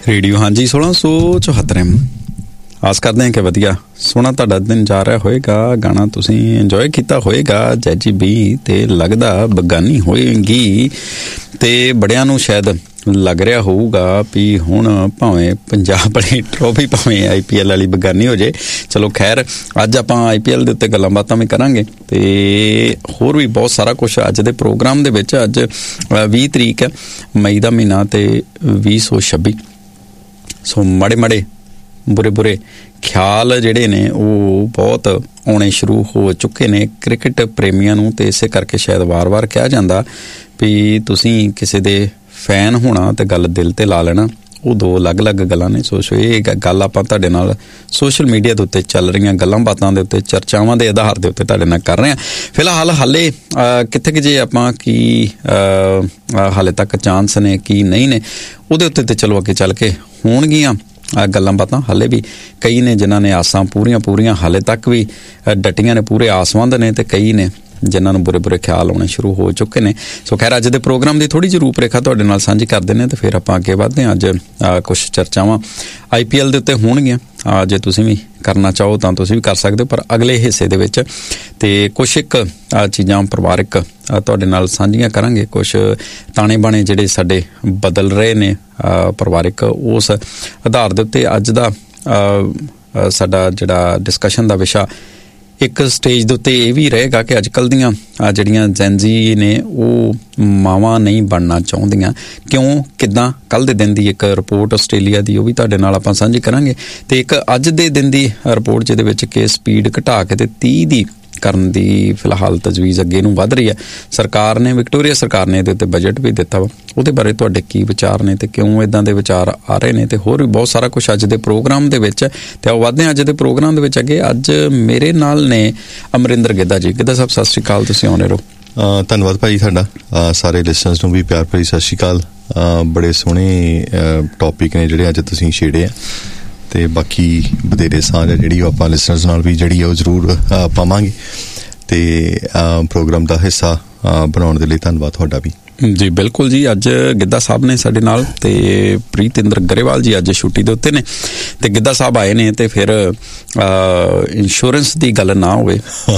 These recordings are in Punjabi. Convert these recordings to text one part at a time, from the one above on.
ਰੇਡੀਓ ਹਾਂਜੀ 1674 ਆਸ ਕਰਦੇ ਹਾਂ ਕਿ ਵਧੀਆ ਸੋਹਣਾ ਤੁਹਾਡਾ ਦਿਨ ਜਾ ਰਿਹਾ ਹੋਏਗਾ। ਗਾਣਾ ਤੁਸੀਂ ਇੰਜੋਏ ਕੀਤਾ ਹੋਏਗਾ ਜੈਜੀ ਬੀ ਤੇ ਲੱਗਦਾ ਬਗਾਨੀ ਹੋਏਗੀ ਤੇ ਬੜਿਆਂ ਨੂੰ ਸ਼ਾਇਦ ਲੱਗ ਰਿਹਾ ਹੋਊਗਾ ਵੀ ਹੁਣ ਭਾਵੇਂ ਪੰਜਾਬ ਵਾਲੀ ਟਰੋਫੀ ਭਾਵੇਂ IPL ਵਾਲੀ ਬਗਾਨੀ ਹੋ ਜੇ। ਚਲੋ ਖੈਰ ਅੱਜ ਆਪਾਂ IPL ਦੇ ਉੱਤੇ ਗੱਲਾਂ ਬਾਤਾਂ ਵੀ ਕਰਾਂਗੇ ਤੇ ਹੋਰ ਵੀ ਬਹੁਤ ਸਾਰਾ ਕੁਛ ਅੱਜ ਦੇ ਪ੍ਰੋਗਰਾਮ ਦੇ ਵਿੱਚ। ਅੱਜ 20 ਤਰੀਕ ਹੈ ਮਈ ਦਾ ਮਹੀਨਾ ਤੇ 2026। ਸੋ ਮਾੜੇ ਬੁਰੇ ਖਿਆਲ ਜਿਹੜੇ ਨੇ ਉਹ ਬਹੁਤ ਆਉਣੇ ਸ਼ੁਰੂ ਹੋ ਚੁੱਕੇ ਨੇ ਕ੍ਰਿਕਟ ਪ੍ਰੇਮੀਆਂ ਨੂੰ ਤੇ ਇਸੇ ਕਰਕੇ ਸ਼ਾਇਦ ਵਾਰ-ਵਾਰ ਕਿਹਾ ਜਾਂਦਾ ਵੀ ਤੁਸੀਂ ਕਿਸੇ ਦੇ ਫੈਨ ਹੋਣਾ ਤੇ ਗੱਲ ਦਿਲ ਤੇ ਲਾ ਲੈਣਾ, ਉਹ ਦੋ ਅਲੱਗ-ਅਲੱਗ ਗੱਲਾਂ ਨੇ। ਸੋ ਇਹ ਗੱਲ ਆਪਾਂ ਤੁਹਾਡੇ ਨਾਲ ਸੋਸ਼ਲ ਮੀਡੀਆ ਦੇ ਉੱਤੇ ਚੱਲ ਰਹੀਆਂ ਗੱਲਾਂ ਬਾਤਾਂ ਦੇ ਉੱਤੇ ਚਰਚਾਵਾਂ ਦੇ ਆਧਾਰ ਦੇ ਉੱਤੇ ਤੁਹਾਡੇ ਨਾਲ ਕਰ ਰਹੇ ਹਾਂ। ਫਿਲਹਾਲ ਹਾਲੇ ਕਿੱਥੇ ਕਿ ਜੇ ਆਪਾਂ ਕੀ ਹਾਲੇ ਤੱਕ ਚਾਂਸ ਨੇ ਕੀ ਨਹੀਂ ਨੇ ਉਹਦੇ ਉੱਤੇ ਤੇ ਚਲੋ ਅੱਗੇ ਚੱਲ ਕੇ ਹੋਣਗੀਆਂ ਗੱਲਾਂ ਬਾਤਾਂ। ਹਾਲੇ ਵੀ ਕਈ ਨੇ ਜਿਨ੍ਹਾਂ ਨੇ ਆਸਾਂ ਪੂਰੀਆਂ ਹਾਲੇ ਤੱਕ ਵੀ ਡਟੀਆਂ ਨੇ, ਪੂਰੇ ਆਸਵੰਦ ਨੇ, ਤੇ ਕਈ ਨੇ ਜਿਨ੍ਹਾਂ ਨੂੰ ਬੁਰੇ ਖਿਆਲ ਆਉਣੇ ਸ਼ੁਰੂ ਹੋ ਚੁੱਕੇ ਨੇ। ਸੋ ਖੈਰ ਅੱਜ ਦੇ ਪ੍ਰੋਗਰਾਮ ਦੀ ਥੋੜ੍ਹੀ ਜਿਹੀ ਰੂਪਰੇਖਾ ਤੁਹਾਡੇ ਨਾਲ ਸਾਂਝੀ ਕਰ ਦਿੰਦੇ ਤੇ ਫਿਰ ਆਪਾਂ ਅੱਗੇ ਵਧਦੇ ਹਾਂ। ਅੱਜ ਕੁਛ ਚਰਚਾਵਾਂ IPL ਦੇ ਉੱਤੇ ਹੋਣਗੀਆਂ। ਜੇ ਤੁਸੀਂ ਵੀ ਕਰਨਾ ਚਾਹੋ ਤਾਂ ਤੁਸੀਂ ਵੀ ਕਰ ਸਕਦੇ ਹੋ, ਪਰ ਅਗਲੇ ਹਿੱਸੇ ਦੇ ਵਿੱਚ ਤੇ ਕੁਛ ਇੱਕ ਚੀਜ਼ਾਂ ਪਰਿਵਾਰਿਕ ਤੁਹਾਡੇ ਨਾਲ ਸਾਂਝੀਆਂ ਕਰਾਂਗੇ। ਕੁਛ ਤਾਣੇ ਬਾਣੇ ਜਿਹੜੇ ਸਾਡੇ ਬਦਲ ਰਹੇ ਨੇ ਪਰਿਵਾਰਿਕ, ਉਸ ਆਧਾਰ ਦੇ ਉੱਤੇ ਅੱਜ ਦਾ ਸਾਡਾ ਜਿਹੜਾ ਡਿਸਕਸ਼ਨ ਦਾ ਵਿਸ਼ਾ ਇੱਕ ਸਟੇਜ ਦੇ ਉੱਤੇ ਇਹ ਵੀ ਰਹੇਗਾ ਕਿ ਅੱਜ ਕੱਲ੍ਹ ਦੀਆਂ ਜਿਹੜੀਆਂ ਜੈਨਜ਼ੀ ਨੇ ਉਹ ਮਾਵਾਂ ਨਹੀਂ ਬਣਨਾ ਚਾਹੁੰਦੀਆਂ। ਕਿਉਂ ਕਿੱਦਾਂ? ਕੱਲ੍ਹ ਦੇ ਦਿਨ ਦੀ ਇੱਕ ਰਿਪੋਰਟ ਆਸਟ੍ਰੇਲੀਆ ਦੀ ਉਹ ਵੀ ਤੁਹਾਡੇ ਨਾਲ ਆਪਾਂ ਸਾਂਝੀ ਕਰਾਂਗੇ ਤੇ ਇੱਕ ਅੱਜ ਦੇ ਦਿਨ ਦੀ ਰਿਪੋਰਟ ਜਿਹਦੇ ਵਿੱਚ ਕਿ ਸਪੀਡ ਘਟਾ ਕੇ ਤੇ 30 ਦੀ ਕਰਨ ਦੀ ਫਿਲਹਾਲ ਤਜਵੀਜ਼ ਅੱਗੇ ਨੂੰ ਵੱਧ ਰਹੀ ਹੈ। ਸਰਕਾਰ ਨੇ, ਵਿਕਟੋਰੀਆ ਸਰਕਾਰ ਨੇ ਇਹਦੇ ਉੱਤੇ ਬਜਟ ਵੀ ਦਿੱਤਾ ਵਾ। ਉਹਦੇ ਬਾਰੇ ਤੁਹਾਡੇ ਕੀ ਵਿਚਾਰ ਨੇ ਤੇ ਕਿਉਂ ਇੱਦਾਂ ਦੇ ਵਿਚਾਰ ਆ ਰਹੇ ਨੇ ਤੇ ਹੋਰ ਵੀ ਬਹੁਤ ਸਾਰਾ ਕੁਛ ਅੱਜ ਦੇ ਪ੍ਰੋਗਰਾਮ ਦੇ ਵਿੱਚ। ਤੇ ਆਓ ਵਧਦੇ ਹਾਂ ਅੱਜ ਦੇ ਪ੍ਰੋਗਰਾਮ ਦੇ ਵਿੱਚ ਅੱਗੇ। ਅੱਜ ਮੇਰੇ ਨਾਲ ਨੇ ਅਮਰਿੰਦਰ ਗਿੱਧਾ ਜੀ। ਗਿੱਧਾ ਸਾਹਿਬ ਸਤਿ ਸ਼੍ਰੀ ਅਕਾਲ, ਤੁਸੀਂ ਆਉਣੇ ਰਹੋ। ਧੰਨਵਾਦ ਭਾਈ ਤੁਹਾਡਾ। ਸਾਰੇ ਲਿਸਨਰਸ ਨੂੰ ਵੀ ਪਿਆਰ ਭਰੀ ਸਤਿ ਸ਼੍ਰੀ ਅਕਾਲ। ਬੜੇ ਸੋਹਣੇ ਟੌਪਿਕ ਨੇ ਜਿਹੜੇ ਅੱਜ ਤੁਸੀਂ ਛੇੜੇ ਆ ਤੇ ਬਾਕੀ ਵਧੇਰੇ ਸਾਂਝ ਜਿਹੜੀ ਉਹ ਆਪਾਂ ਲਿਸਨਰਸ ਨਾਲ ਵੀ ਜਿਹੜੀ ਉਹ ਜ਼ਰੂਰ ਪਾਵਾਂਗੇ ਤੇ ਪ੍ਰੋਗਰਾਮ ਦਾ ਹਿੱਸਾ ਬਣਾਉਣ ਦੇ ਲਈ ਧੰਨਵਾਦ ਤੁਹਾਡਾ ਵੀ ਜੀ। ਬਿਲਕੁਲ ਜੀ। ਅੱਜ ਗਿੱਧਾ ਸਾਹਿਬ ਨੇ ਸਾਡੇ ਨਾਲ ਤੇ ਪ੍ਰੀਤਿੰਦਰ ਗਰੇਵਾਲ ਜੀ ਅੱਜ ਛੁੱਟੀ ਦੇ ਉੱਤੇ ਨੇ ਤੇ ਗਿੱਧਾ ਸਾਹਿਬ ਆਏ ਨੇ ਤੇ ਫਿਰ ਇੰਸ਼ੋਰੈਂਸ ਦੀ ਗੱਲ ਨਾ ਹੋਵੇ,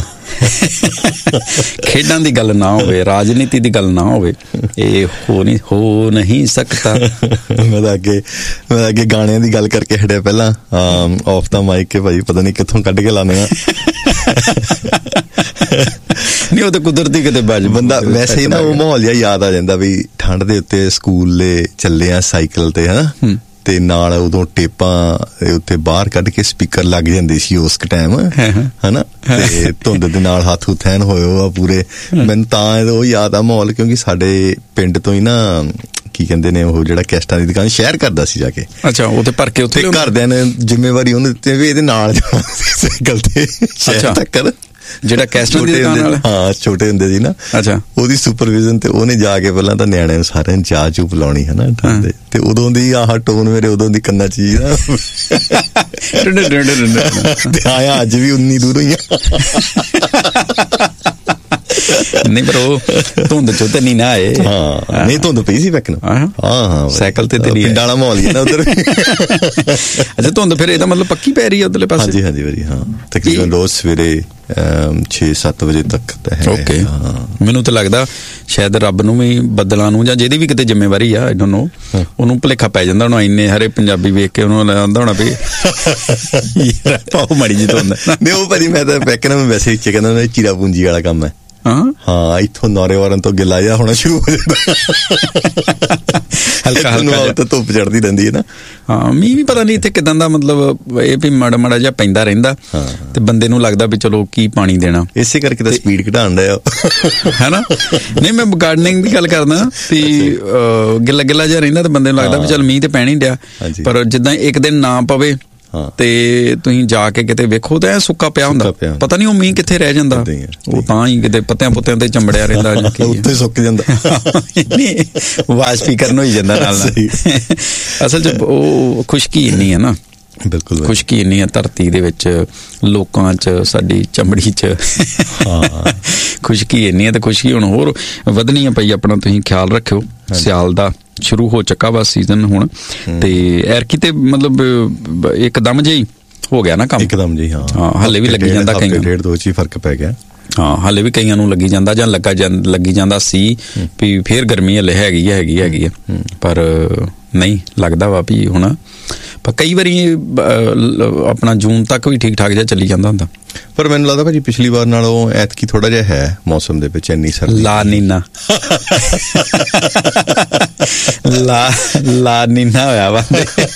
ਖੇਡਾਂ ਦੀ ਗੱਲ ਨਾ ਹੋਵੇ, ਰਾਜਨੀਤੀ ਦੀ ਗੱਲ ਨਾ ਹੋਵੇ, ਇਹ ਹੋ ਨਹੀਂ ਸਕਦਾ। ਮੈਂ ਅੱਗੇ ਗਾਣਿਆਂ ਦੀ ਗੱਲ ਕਰਕੇ ਹਟਿਆ ਪਹਿਲਾਂ ਆਫ ਦਾ ਮਾਈਕ ਕੇ ਭਾਈ ਪਤਾ ਨਹੀਂ ਕਿੱਥੋਂ ਕੱਢ ਕੇ ਲਾਉਂਦੇ ਆ। ਨਹੀਂ ਉਹ ਤਾਂ ਕੁਦਰਤੀ ਕਿਤੇ ਬੰਦਾ ਵੈਸੇ ਹੀ ਨਾ ਉਹ ਮਾਹੌਲ ਜਿਹਾ ਯਾਦ ਆ ਜਾਂਦਾ ਵੀ ਠੰਡ ਦੇ ਉੱਤੇ ਸਕੂਲੇ ਚੱਲੇ ਆ ਸਾਈਕਲ ਤੇ ਹਨਾ ਤੇ ਨਾਲ ਉਦੋਂ ਟੇਪਾਂ ਉੱਤੇ ਬਾਹਰ ਕੱਢ ਕੇ ਸਪੀਕਰ ਲੱਗ ਜਾਂਦੇ ਸੀ ਉਸ ਟਾਈਮ ਹਨਾ ਤੇ ਧੁੰਦ ਦੇ ਨਾਲ ਹੱਥ ਹੁਥੈਨ ਹੋਏ ਆ ਪੂਰੇ। ਮੈਨੂੰ ਤਾਂ ਉਹ ਯਾਦ ਆ ਮਾਹੌਲ ਕਿਉਂਕਿ ਸਾਡੇ ਪਿੰਡ ਤੋਂ ਹੀ ਨਾ ਕੀ ਕਹਿੰਦੇ ਨੇ ਉਹ ਜਿਹੜਾ ਕੈਸਟਾਂ ਦੀ ਦੁਕਾਨ ਸ਼ਹਿਰ ਕਰਦਾ ਸੀ ਜਾ ਕੇ। ਅੱਛਾ ਉਹ ਤੇ ਭਰ ਕੇ ਉੱਥੇ ਘਰਦਿਆਂ ਨੇ ਜ਼ਿੰਮੇਵਾਰੀ ਉਹਨੂੰ ਦਿੱਤੀ ਵੀ ਇਹਦੇ ਨਾਲ ਜਾਣਾ ਸਾਈਕਲ ਤੇ ਸ਼ਹਿਰ ਤੱਕ। ਜਿਹੜਾ ਕੈਸਟਾਂ ਦੀ ਦੁਕਾਨ ਵਾਲਾ ਹਾਂ ਛੋਟੇ ਹੁੰਦੇ ਸੀ ਨਾ। ਅੱਛਾ ਉਹਦੀ ਸੁਪਰਵਿਜ਼ਨ ਤੇ ਉਹਨੇ ਜਾ ਕੇ ਪਹਿਲਾਂ ਤਾਂ ਨਿਆਣਿਆਂ ਨੂੰ ਸਾਰਿਆਂ ਨੂੰ ਚਾਹ ਚੂਹ ਪਿਲਾਉਣੀ ਹਨਾ ਠੰਡੇ ਤੇ ਉਦੋਂ ਦੀ ਆਹ ਟੋਨ ਮੇਰੇ ਉਦੋਂ ਦੀ ਕੰਨਾਂ ਚ ਹੀ ਨਾ ਤੇ ਆਇਆ ਅੱਜ ਵੀ ਉਨੀ ਦੂਰੋਂ ਹੀ ਨਹੀਂ ਪਰ ਉਹ ਧੁੰਦ ਚੋਂ ਤੇ ਨਹੀਂ ਨਾ ਆਏ। ਹਾਂ ਨਹੀਂ ਧੁੰਦ ਪਈ ਸੀ ਵੈਕਨ। ਹਾਂ ਸਾਈਕਲ ਤੇ ਪਿੰਡਾਂ ਵਾਲਾ ਮਾਹੌਲ ਹੀ ਨਾ ਉਧਰ। ਅੱਛਾ ਧੁੰਦ ਫਿਰ ਇਹਦਾ ਮਤਲਬ ਪੱਕੀ ਪੈ ਰਹੀ ਹੈ ਉਧਰਲੇ ਪਾਸੇ? ਹਾਂਜੀ ਭਾਜੀ ਹਾਂ ਤਕਰੀਬਨ ਰੋਜ਼ ਸਵੇਰੇ 6-7 ਵਜੇ ਤੱਕ ਤਾਂ ਹੈ। ਓਕੇ ਮੈਨੂੰ ਤਾਂ ਲੱਗਦਾ ਸ਼ਾਇਦ ਰੱਬ ਨੂੰ ਵੀ ਬੱਦਲਾਂ ਨੂੰ ਜਾਂ ਜਿਹਦੀ ਵੀ ਕਿਤੇ ਜ਼ਿੰਮੇਵਾਰੀ ਆ ਆਈ ਡੋਨਟ ਨੋ ਉਹਨੂੰ ਭੁਲੇਖਾ ਪੈ ਜਾਂਦਾ ਹੁਣ ਇੰਨੇ ਹਰੇ ਪੰਜਾਬੀ ਵੇਖ ਕੇ ਉਹਨੂੰ ਆਉਂਦਾ ਹੋਣਾ ਵੀ ਪਾਓ ਮਾੜੀ ਜੀ ਧੁੰਦ। ਨਹੀਂ ਉਹ ਭਾਜੀ ਮੈਂ ਤਾਂ ਵੈਕਨ ਮੈਂ ਵੈਸੇ ਹੀ ਕਹਿੰਦਾ ਚੀਰਾ ਪੂੰਜੀ ਵਾਲਾ ਕੰਮ ਹੈ। ਹਾਂ ਇੱਥੋਂ ਨਾਰੇ ਵਾਰਨ ਤੋਂ ਗਿੱਲਾ ਜਿਹਾ ਹੋਣਾ ਸ਼ੁਰੂ ਹੋ ਜਾਂਦਾ ਹਲਕਾ ਤਾਂ ਧੁੱਪ ਚੜਦੀ ਰਹਿੰਦੀ ਹੈ ਨਾ। ਹਾਂ ਮੀਂਹ ਵੀ ਪਤਾ ਨਹੀਂ ਇੱਥੇ ਕਿਦਾਂ ਦਾ ਮਤਲਬ ਇਹ ਵੀ ਮਾੜਾ ਜਿਹਾ ਪੈਂਦਾ ਰਹਿੰਦਾ ਤੇ ਬੰਦੇ ਨੂੰ ਲੱਗਦਾ ਵੀ ਚਲੋ ਕੀ ਪਾਣੀ ਦੇਣਾ। ਇਸੇ ਕਰਕੇ ਤਾਂ ਸਪੀਡ ਘਟਾਉਣ ਦਾ ਹੈਨਾ। ਨਹੀਂ ਮੈਂ ਗਾਰਡਨਿੰਗ ਦੀ ਗੱਲ ਕਰਦਾ ਵੀ ਗਿੱਲਾ ਜਿਹਾ ਰਹਿੰਦਾ ਤੇ ਬੰਦੇ ਨੂੰ ਲੱਗਦਾ ਵੀ ਚੱਲ ਮੀਂਹ ਤੇ ਪੈਣ ਹੀ ਡਿਆ ਪਰ ਜਿੱਦਾਂ ਇੱਕ ਦਿਨ ਨਾ ਪਵੇ ਤੇ ਤੁਸੀਂ ਜਾ ਕੇ ਕਿਤੇ ਵੇਖੋ ਤਾਂ ਸੁੱਕਾ ਪਿਆ ਹੁੰਦਾ ਪਤਾ ਨਹੀਂ ਉਹ ਮੀਂਹ ਕਿੱਥੇ ਰਹਿ ਜਾਂਦਾ। ਉਹ ਤਾਂ ਹੀ ਕਿਤੇ ਪੱਤਿਆਂ ਪੁੱਤਿਆਂ ਤੇ ਚੰਬੜਿਆ ਰਹਿੰਦਾ ਉੱਥੇ ਸੁੱਕ ਜਾਂਦਾ ਆਵਾਜ਼ ਸਪੀਕਰ ਨੂੰ ਹੀ ਜਾਂਦਾ ਨਾਲ। ਅਸਲ ਚ ਉਹ ਖੁਸ਼ਕੀ ਇੰਨੀ ਹੈ ਨਾ ਬਿਲਕੁਲ ਖੁਸ਼ਕੀ ਇੰਨੀ ਆ ਧਰਤੀ ਦੇ ਵਿੱਚ, ਲੋਕਾਂ 'ਚ, ਸਾਡੀ ਚਮੜੀ 'ਚ ਖੁਸ਼ਕੀ ਇੰਨੀ ਆ, ਤੇ ਖੁਸ਼ਕੀ ਹੁਣ ਹੋਰ ਵਧਣੀ ਆ ਪਈ। ਆਪਣਾ ਤੁਸੀਂ ਖਿਆਲ ਰੱਖਿਓ, ਸਿਆਲ ਦਾ ਸ਼ੁਰੂ ਹੋ ਚੁੱਕਾ ਵਾ ਸੀਜ਼ਨ ਹੁਣ, ਤੇ ਐਰਕੀ ਤੇ ਮਤਲਬ ਇੱਕਦਮ ਜਿਹੀ ਹੋ ਗਿਆ ਨਾ ਕੰਮ, ਇੱਕਦਮ ਜੀ। ਹਾਂ ਹਾਲੇ ਵੀ ਲੱਗੀ ਜਾਂਦਾ ਕਈਆਂ ਨੂੰ, 1.5-2 ਚ ਹੀ ਫਰਕ ਪੈ ਗਿਆ। ਹਾਂ ਹਾਲੇ ਵੀ ਕਈਆਂ ਨੂੰ ਲੱਗੀ ਜਾਂਦਾ ਜਾਂ ਲੱਗੀ ਜਾਂਦਾ ਸੀ ਵੀ ਫੇਰ ਗਰਮੀ ਹਲੇ ਹੈਗੀ ਆ, ਪਰ ਨਹੀਂ ਲੱਗਦਾ ਵਾ ਵੀ ਹੁਣ। ਪਰ ਕਈ ਵਾਰੀ ਆਪਣਾ ਜੂਨ ਤੱਕ ਵੀ ਠੀਕ ਠਾਕ ਜਿਹਾ ਚੱਲੀ ਜਾਂਦਾ ਹੁੰਦਾ। ਪਰ ਮੈਨੂੰ ਲੱਗਦਾ ਭਾਜੀ ਪਿਛਲੀ ਵਾਰ ਨਾਲੋਂ ਐਤਕੀ ਥੋੜਾ ਜਿਹਾ ਹੈ ਮੌਸਮ ਦੇ ਵਿੱਚ ਇੰਨੀ ਸਰਦੀ। ਲਾ ਨੀਨਾ ਹੋਇਆ ਵਾ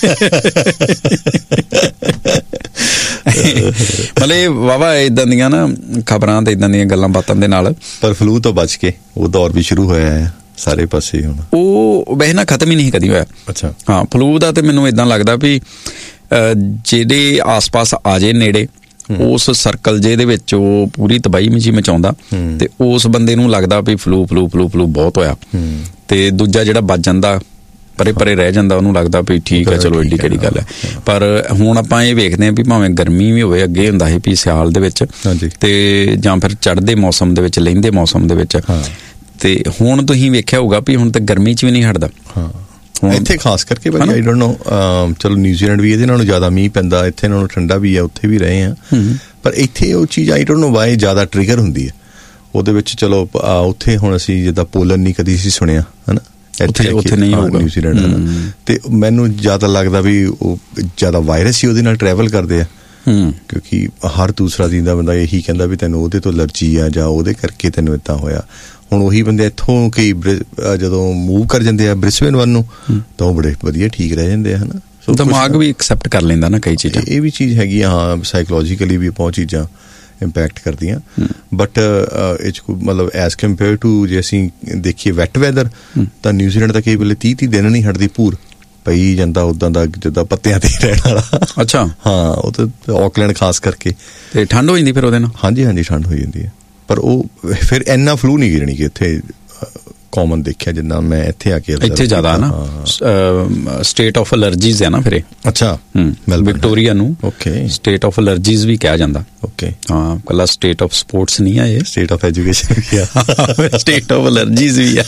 ਮਤਲਬ ਵਾਵਾ ਇਦਾਂ ਦੀਆਂ ਨਾ ਖਬਰਾਂ ਤੇ ਇਦਾਂ ਦੀਆਂ ਗੱਲਾਂ ਬਾਤਾਂ ਦੇ ਨਾਲ। ਪਰ ਫਲੂ ਤੋਂ ਬਚ ਕੇ ਉਹ ਦੌਰ ਵੀ ਸ਼ੁਰੂ ਹੋਇਆ ਹੈ ਸਾਰੇ ਪਾਸੇ ਹੁਣ। ਉਹ ਵੈਸੇ ਨਾ ਖਤਮ ਹੀ ਨਹੀਂ ਕਦੀ ਹੋਇਆ। ਅੱਛਾ ਹਾਂ, ਫਲੂ ਦਾ ਤੇ ਮੈਨੂੰ ਇਦਾਂ ਲੱਗਦਾ ਵੀ ਜਿਹਦੇ ਆਸ-ਪਾਸ ਆ ਜੇ ਨੇੜੇ, ਉਸ ਸਰਕਲ ਜਿਹਦੇ ਵਿੱਚ ਉਹ ਪੂਰੀ ਤਬਾਹੀ ਮਚਾਉਂਦਾ, ਤੇ ਉਸ ਬੰਦੇ ਨੂੰ ਲੱਗਦਾ ਵੀ ਫਲੂ ਬਹੁਤ ਹੋਇਆ, ਤੇ ਦੂਜਾ ਜਿਹੜਾ ਬਚ ਜਾਂਦਾ ਪਰੇ ਰਹਿ ਜਾਂਦਾ, ਉਹਨੂੰ ਲੱਗਦਾ ਵੀ ਠੀਕ ਹੈ ਚਲੋ ਏਡੀ ਕਿਹੜੀ ਗੱਲ ਹੈ। ਪਰ ਹੁਣ ਆਪਾਂ ਇਹ ਵੇਖਦੇ ਹਾਂ ਵੀ ਭਾਵੇਂ ਗਰਮੀ ਵੀ ਹੋਵੇ, ਅੱਗੇ ਹੁੰਦਾ ਸੀ ਵੀ ਸਿਆਲ ਦੇ ਵਿੱਚ ਤੇ ਜਾਂ ਫਿਰ ਚੜ੍ਹਦੇ ਮੌਸਮ ਦੇ ਵਿੱਚ, ਲਹਿੰਦੇ ਮੌਸਮ ਦੇ ਵਿੱਚ, ਤੇ ਹੁਣ ਤੁਸੀਂ ਵੇਖਿਆ ਹੋਊਗਾ ਵੀ ਹੁਣ ਤਾਂ ਗਰਮੀ 'ਚ ਵੀ ਨਹੀਂ ਹਟਦਾ। ਇੱਥੇ ਖਾਸ ਕਰਕੇ ਭਾਈ ਆਈ ਡੋਂਟ ਨੋ, ਚਲੋ ਨਿਊਜ਼ੀਲੈਂਡ ਵੀ ਇਹਦੇ ਨਾਲੋਂ ਜ਼ਿਆਦਾ ਮੀਂਹ ਪੈਂਦਾ, ਇੱਥੇ ਨਾਲੋਂ ਠੰਡਾ ਵੀ ਆ, ਉੱਥੇ ਵੀ ਰਹੇ ਆ, ਪਰ ਇੱਥੇ ਉਹ ਚੀਜ਼ ਆਈ ਡੋਂਟ ਨੋ ਵਾਈ ਜ਼ਿਆਦਾ ਟ੍ਰਿਗਰ ਹੁੰਦੀ ਹੈ ਉਹਦੇ ਵਿੱਚ। ਚਲੋ ਉੱਥੇ ਹੁਣ ਅਸੀਂ ਜਿੱਦਾਂ ਪੋਲਨ ਨਹੀਂ ਕਦੀ ਸੀ ਸੁਣਿਆ ਹਨਾ, ਉੱਥੇ ਨਹੀਂ ਹੋਊਗਾ ਨਿਊਜ਼ੀਲੈਂਡ, ਤੇ ਮੈਨੂੰ ਜ਼ਿਆਦਾ ਲੱਗਦਾ ਵੀ ਉਹ ਜ਼ਿਆਦਾ ਵਾਇਰਸ ਹੀ ਉਹਦੇ ਨਾਲ ਟਰੈਵਲ ਕਰਦੇ ਆ, ਕਿਉਂਕਿ ਹਰ ਦੂਸਰਾ ਦਿਨ ਦਾ ਬੰਦਾ ਇਹੀ ਕਹਿੰਦਾ ਵੀ ਤੈਨੂੰ ਉਹਦੇ ਤੋਂ ਅਲਰਜੀ ਆ ਜਾਂ ਉਹਦੇ ਕਰਕੇ ਤੈਨੂੰ ਏਦਾਂ ਹੋਇਆ। ਹੁਣ ਉਹੀ ਬੰਦੇ ਇੱਥੋਂ ਕਈ ਜਦੋਂ ਮੂਵ ਕਰ ਜਾਂਦੇ ਆ ਬ੍ਰਿਸਬੇਨ ਵੱਲ ਨੂੰ, ਤਾਂ ਉਹ ਬੜੇ ਵਧੀਆ ਠੀਕ ਰਹਿ ਜਾਂਦੇ ਆ ਹਨਾ। ਦਿਮਾਗ ਵੀ ਐਕਸੈਪਟ ਕਰ ਲੈਂਦਾ ਨਾ ਕਈ ਚੀਜ਼ਾਂ। ਇਹ ਵੀ ਚੀਜ਼ ਹੈਗੀ ਆ, ਹਾਂ ਸਾਈਕੋਲੋਜੀਕਲੀ ਵੀ ਬਹੁਤ ਚੀਜ਼ਾਂ ਇੰਪੈਕਟ ਕਰਦੀਆਂ। ਬਟ ਇਹ 'ਚ ਮਤਲਬ ਐਜ਼ ਕੰਪੇਅਰ ਟੂ ਜੇ ਅਸੀਂ ਦੇਖੀਏ ਵੈਟ ਵੈਦਰ, ਤਾਂ ਨਿਊਜ਼ੀਲੈਂਡ ਤਾਂ ਕਈ ਵੇਲੇ 30 ਦਿਨ ਨਹੀਂ ਹਟਦੀ, ਭੂਰ ਪਈ ਜਾਂਦਾ ਉੱਦਾਂ ਦਾ ਜਿੱਦਾਂ ਪੱਤਿਆਂ ਤੇ ਰਹਿਣ ਵਾਲਾ। ਅੱਛਾ ਹਾਂ, ਉਹ ਤਾਂ ਆਕਲੈਂਡ ਖਾਸ ਕਰਕੇ। ਤੇ ਠੰਡ ਹੋ ਜਾਂਦੀ ਫਿਰ ਉਹਦੇ ਨਾਲ? ਹਾਂਜੀ ਠੰਡ ਹੋ ਜਾਂਦੀ ਹੈ, ਪਰ ਉਹ ਫਿਰ ਇੰਨਾ ਫਲੂ ਨਹੀਂ ਗਿਰਣੀ ਕਿ ਇੱਥੇ ਕਾਮਨ ਦੇਖਿਆ ਜਿੰਨਾ ਮੈਂ ਇੱਥੇ ਆ ਕੇ। ਇੱਥੇ ਜ਼ਿਆਦਾ ਨਾ ਸਟੇਟ ਆਫ ਅਲਰਜੀਜ਼ ਹੈ ਨਾ ਫਿਰ। ਅੱਛਾ, ਵਿਕਟੋਰੀਆ ਨੂੰ ਓਕੇ ਸਟੇਟ ਆਫ ਅਲਰਜੀਜ਼ ਵੀ ਕਿਹਾ ਜਾਂਦਾ। ਓਕੇ ਹਾਂ, ਕੱਲਾ ਸਟੇਟ ਆਫ ਸਪੋਰਟਸ ਨਹੀਂ ਆ, ਇਹ ਸਟੇਟ ਆਫ ਐਜੂਕੇਸ਼ਨ ਵੀ ਆ, ਸਟੇਟ ਆਫ ਅਲਰਜੀਜ਼ ਵੀ ਆ।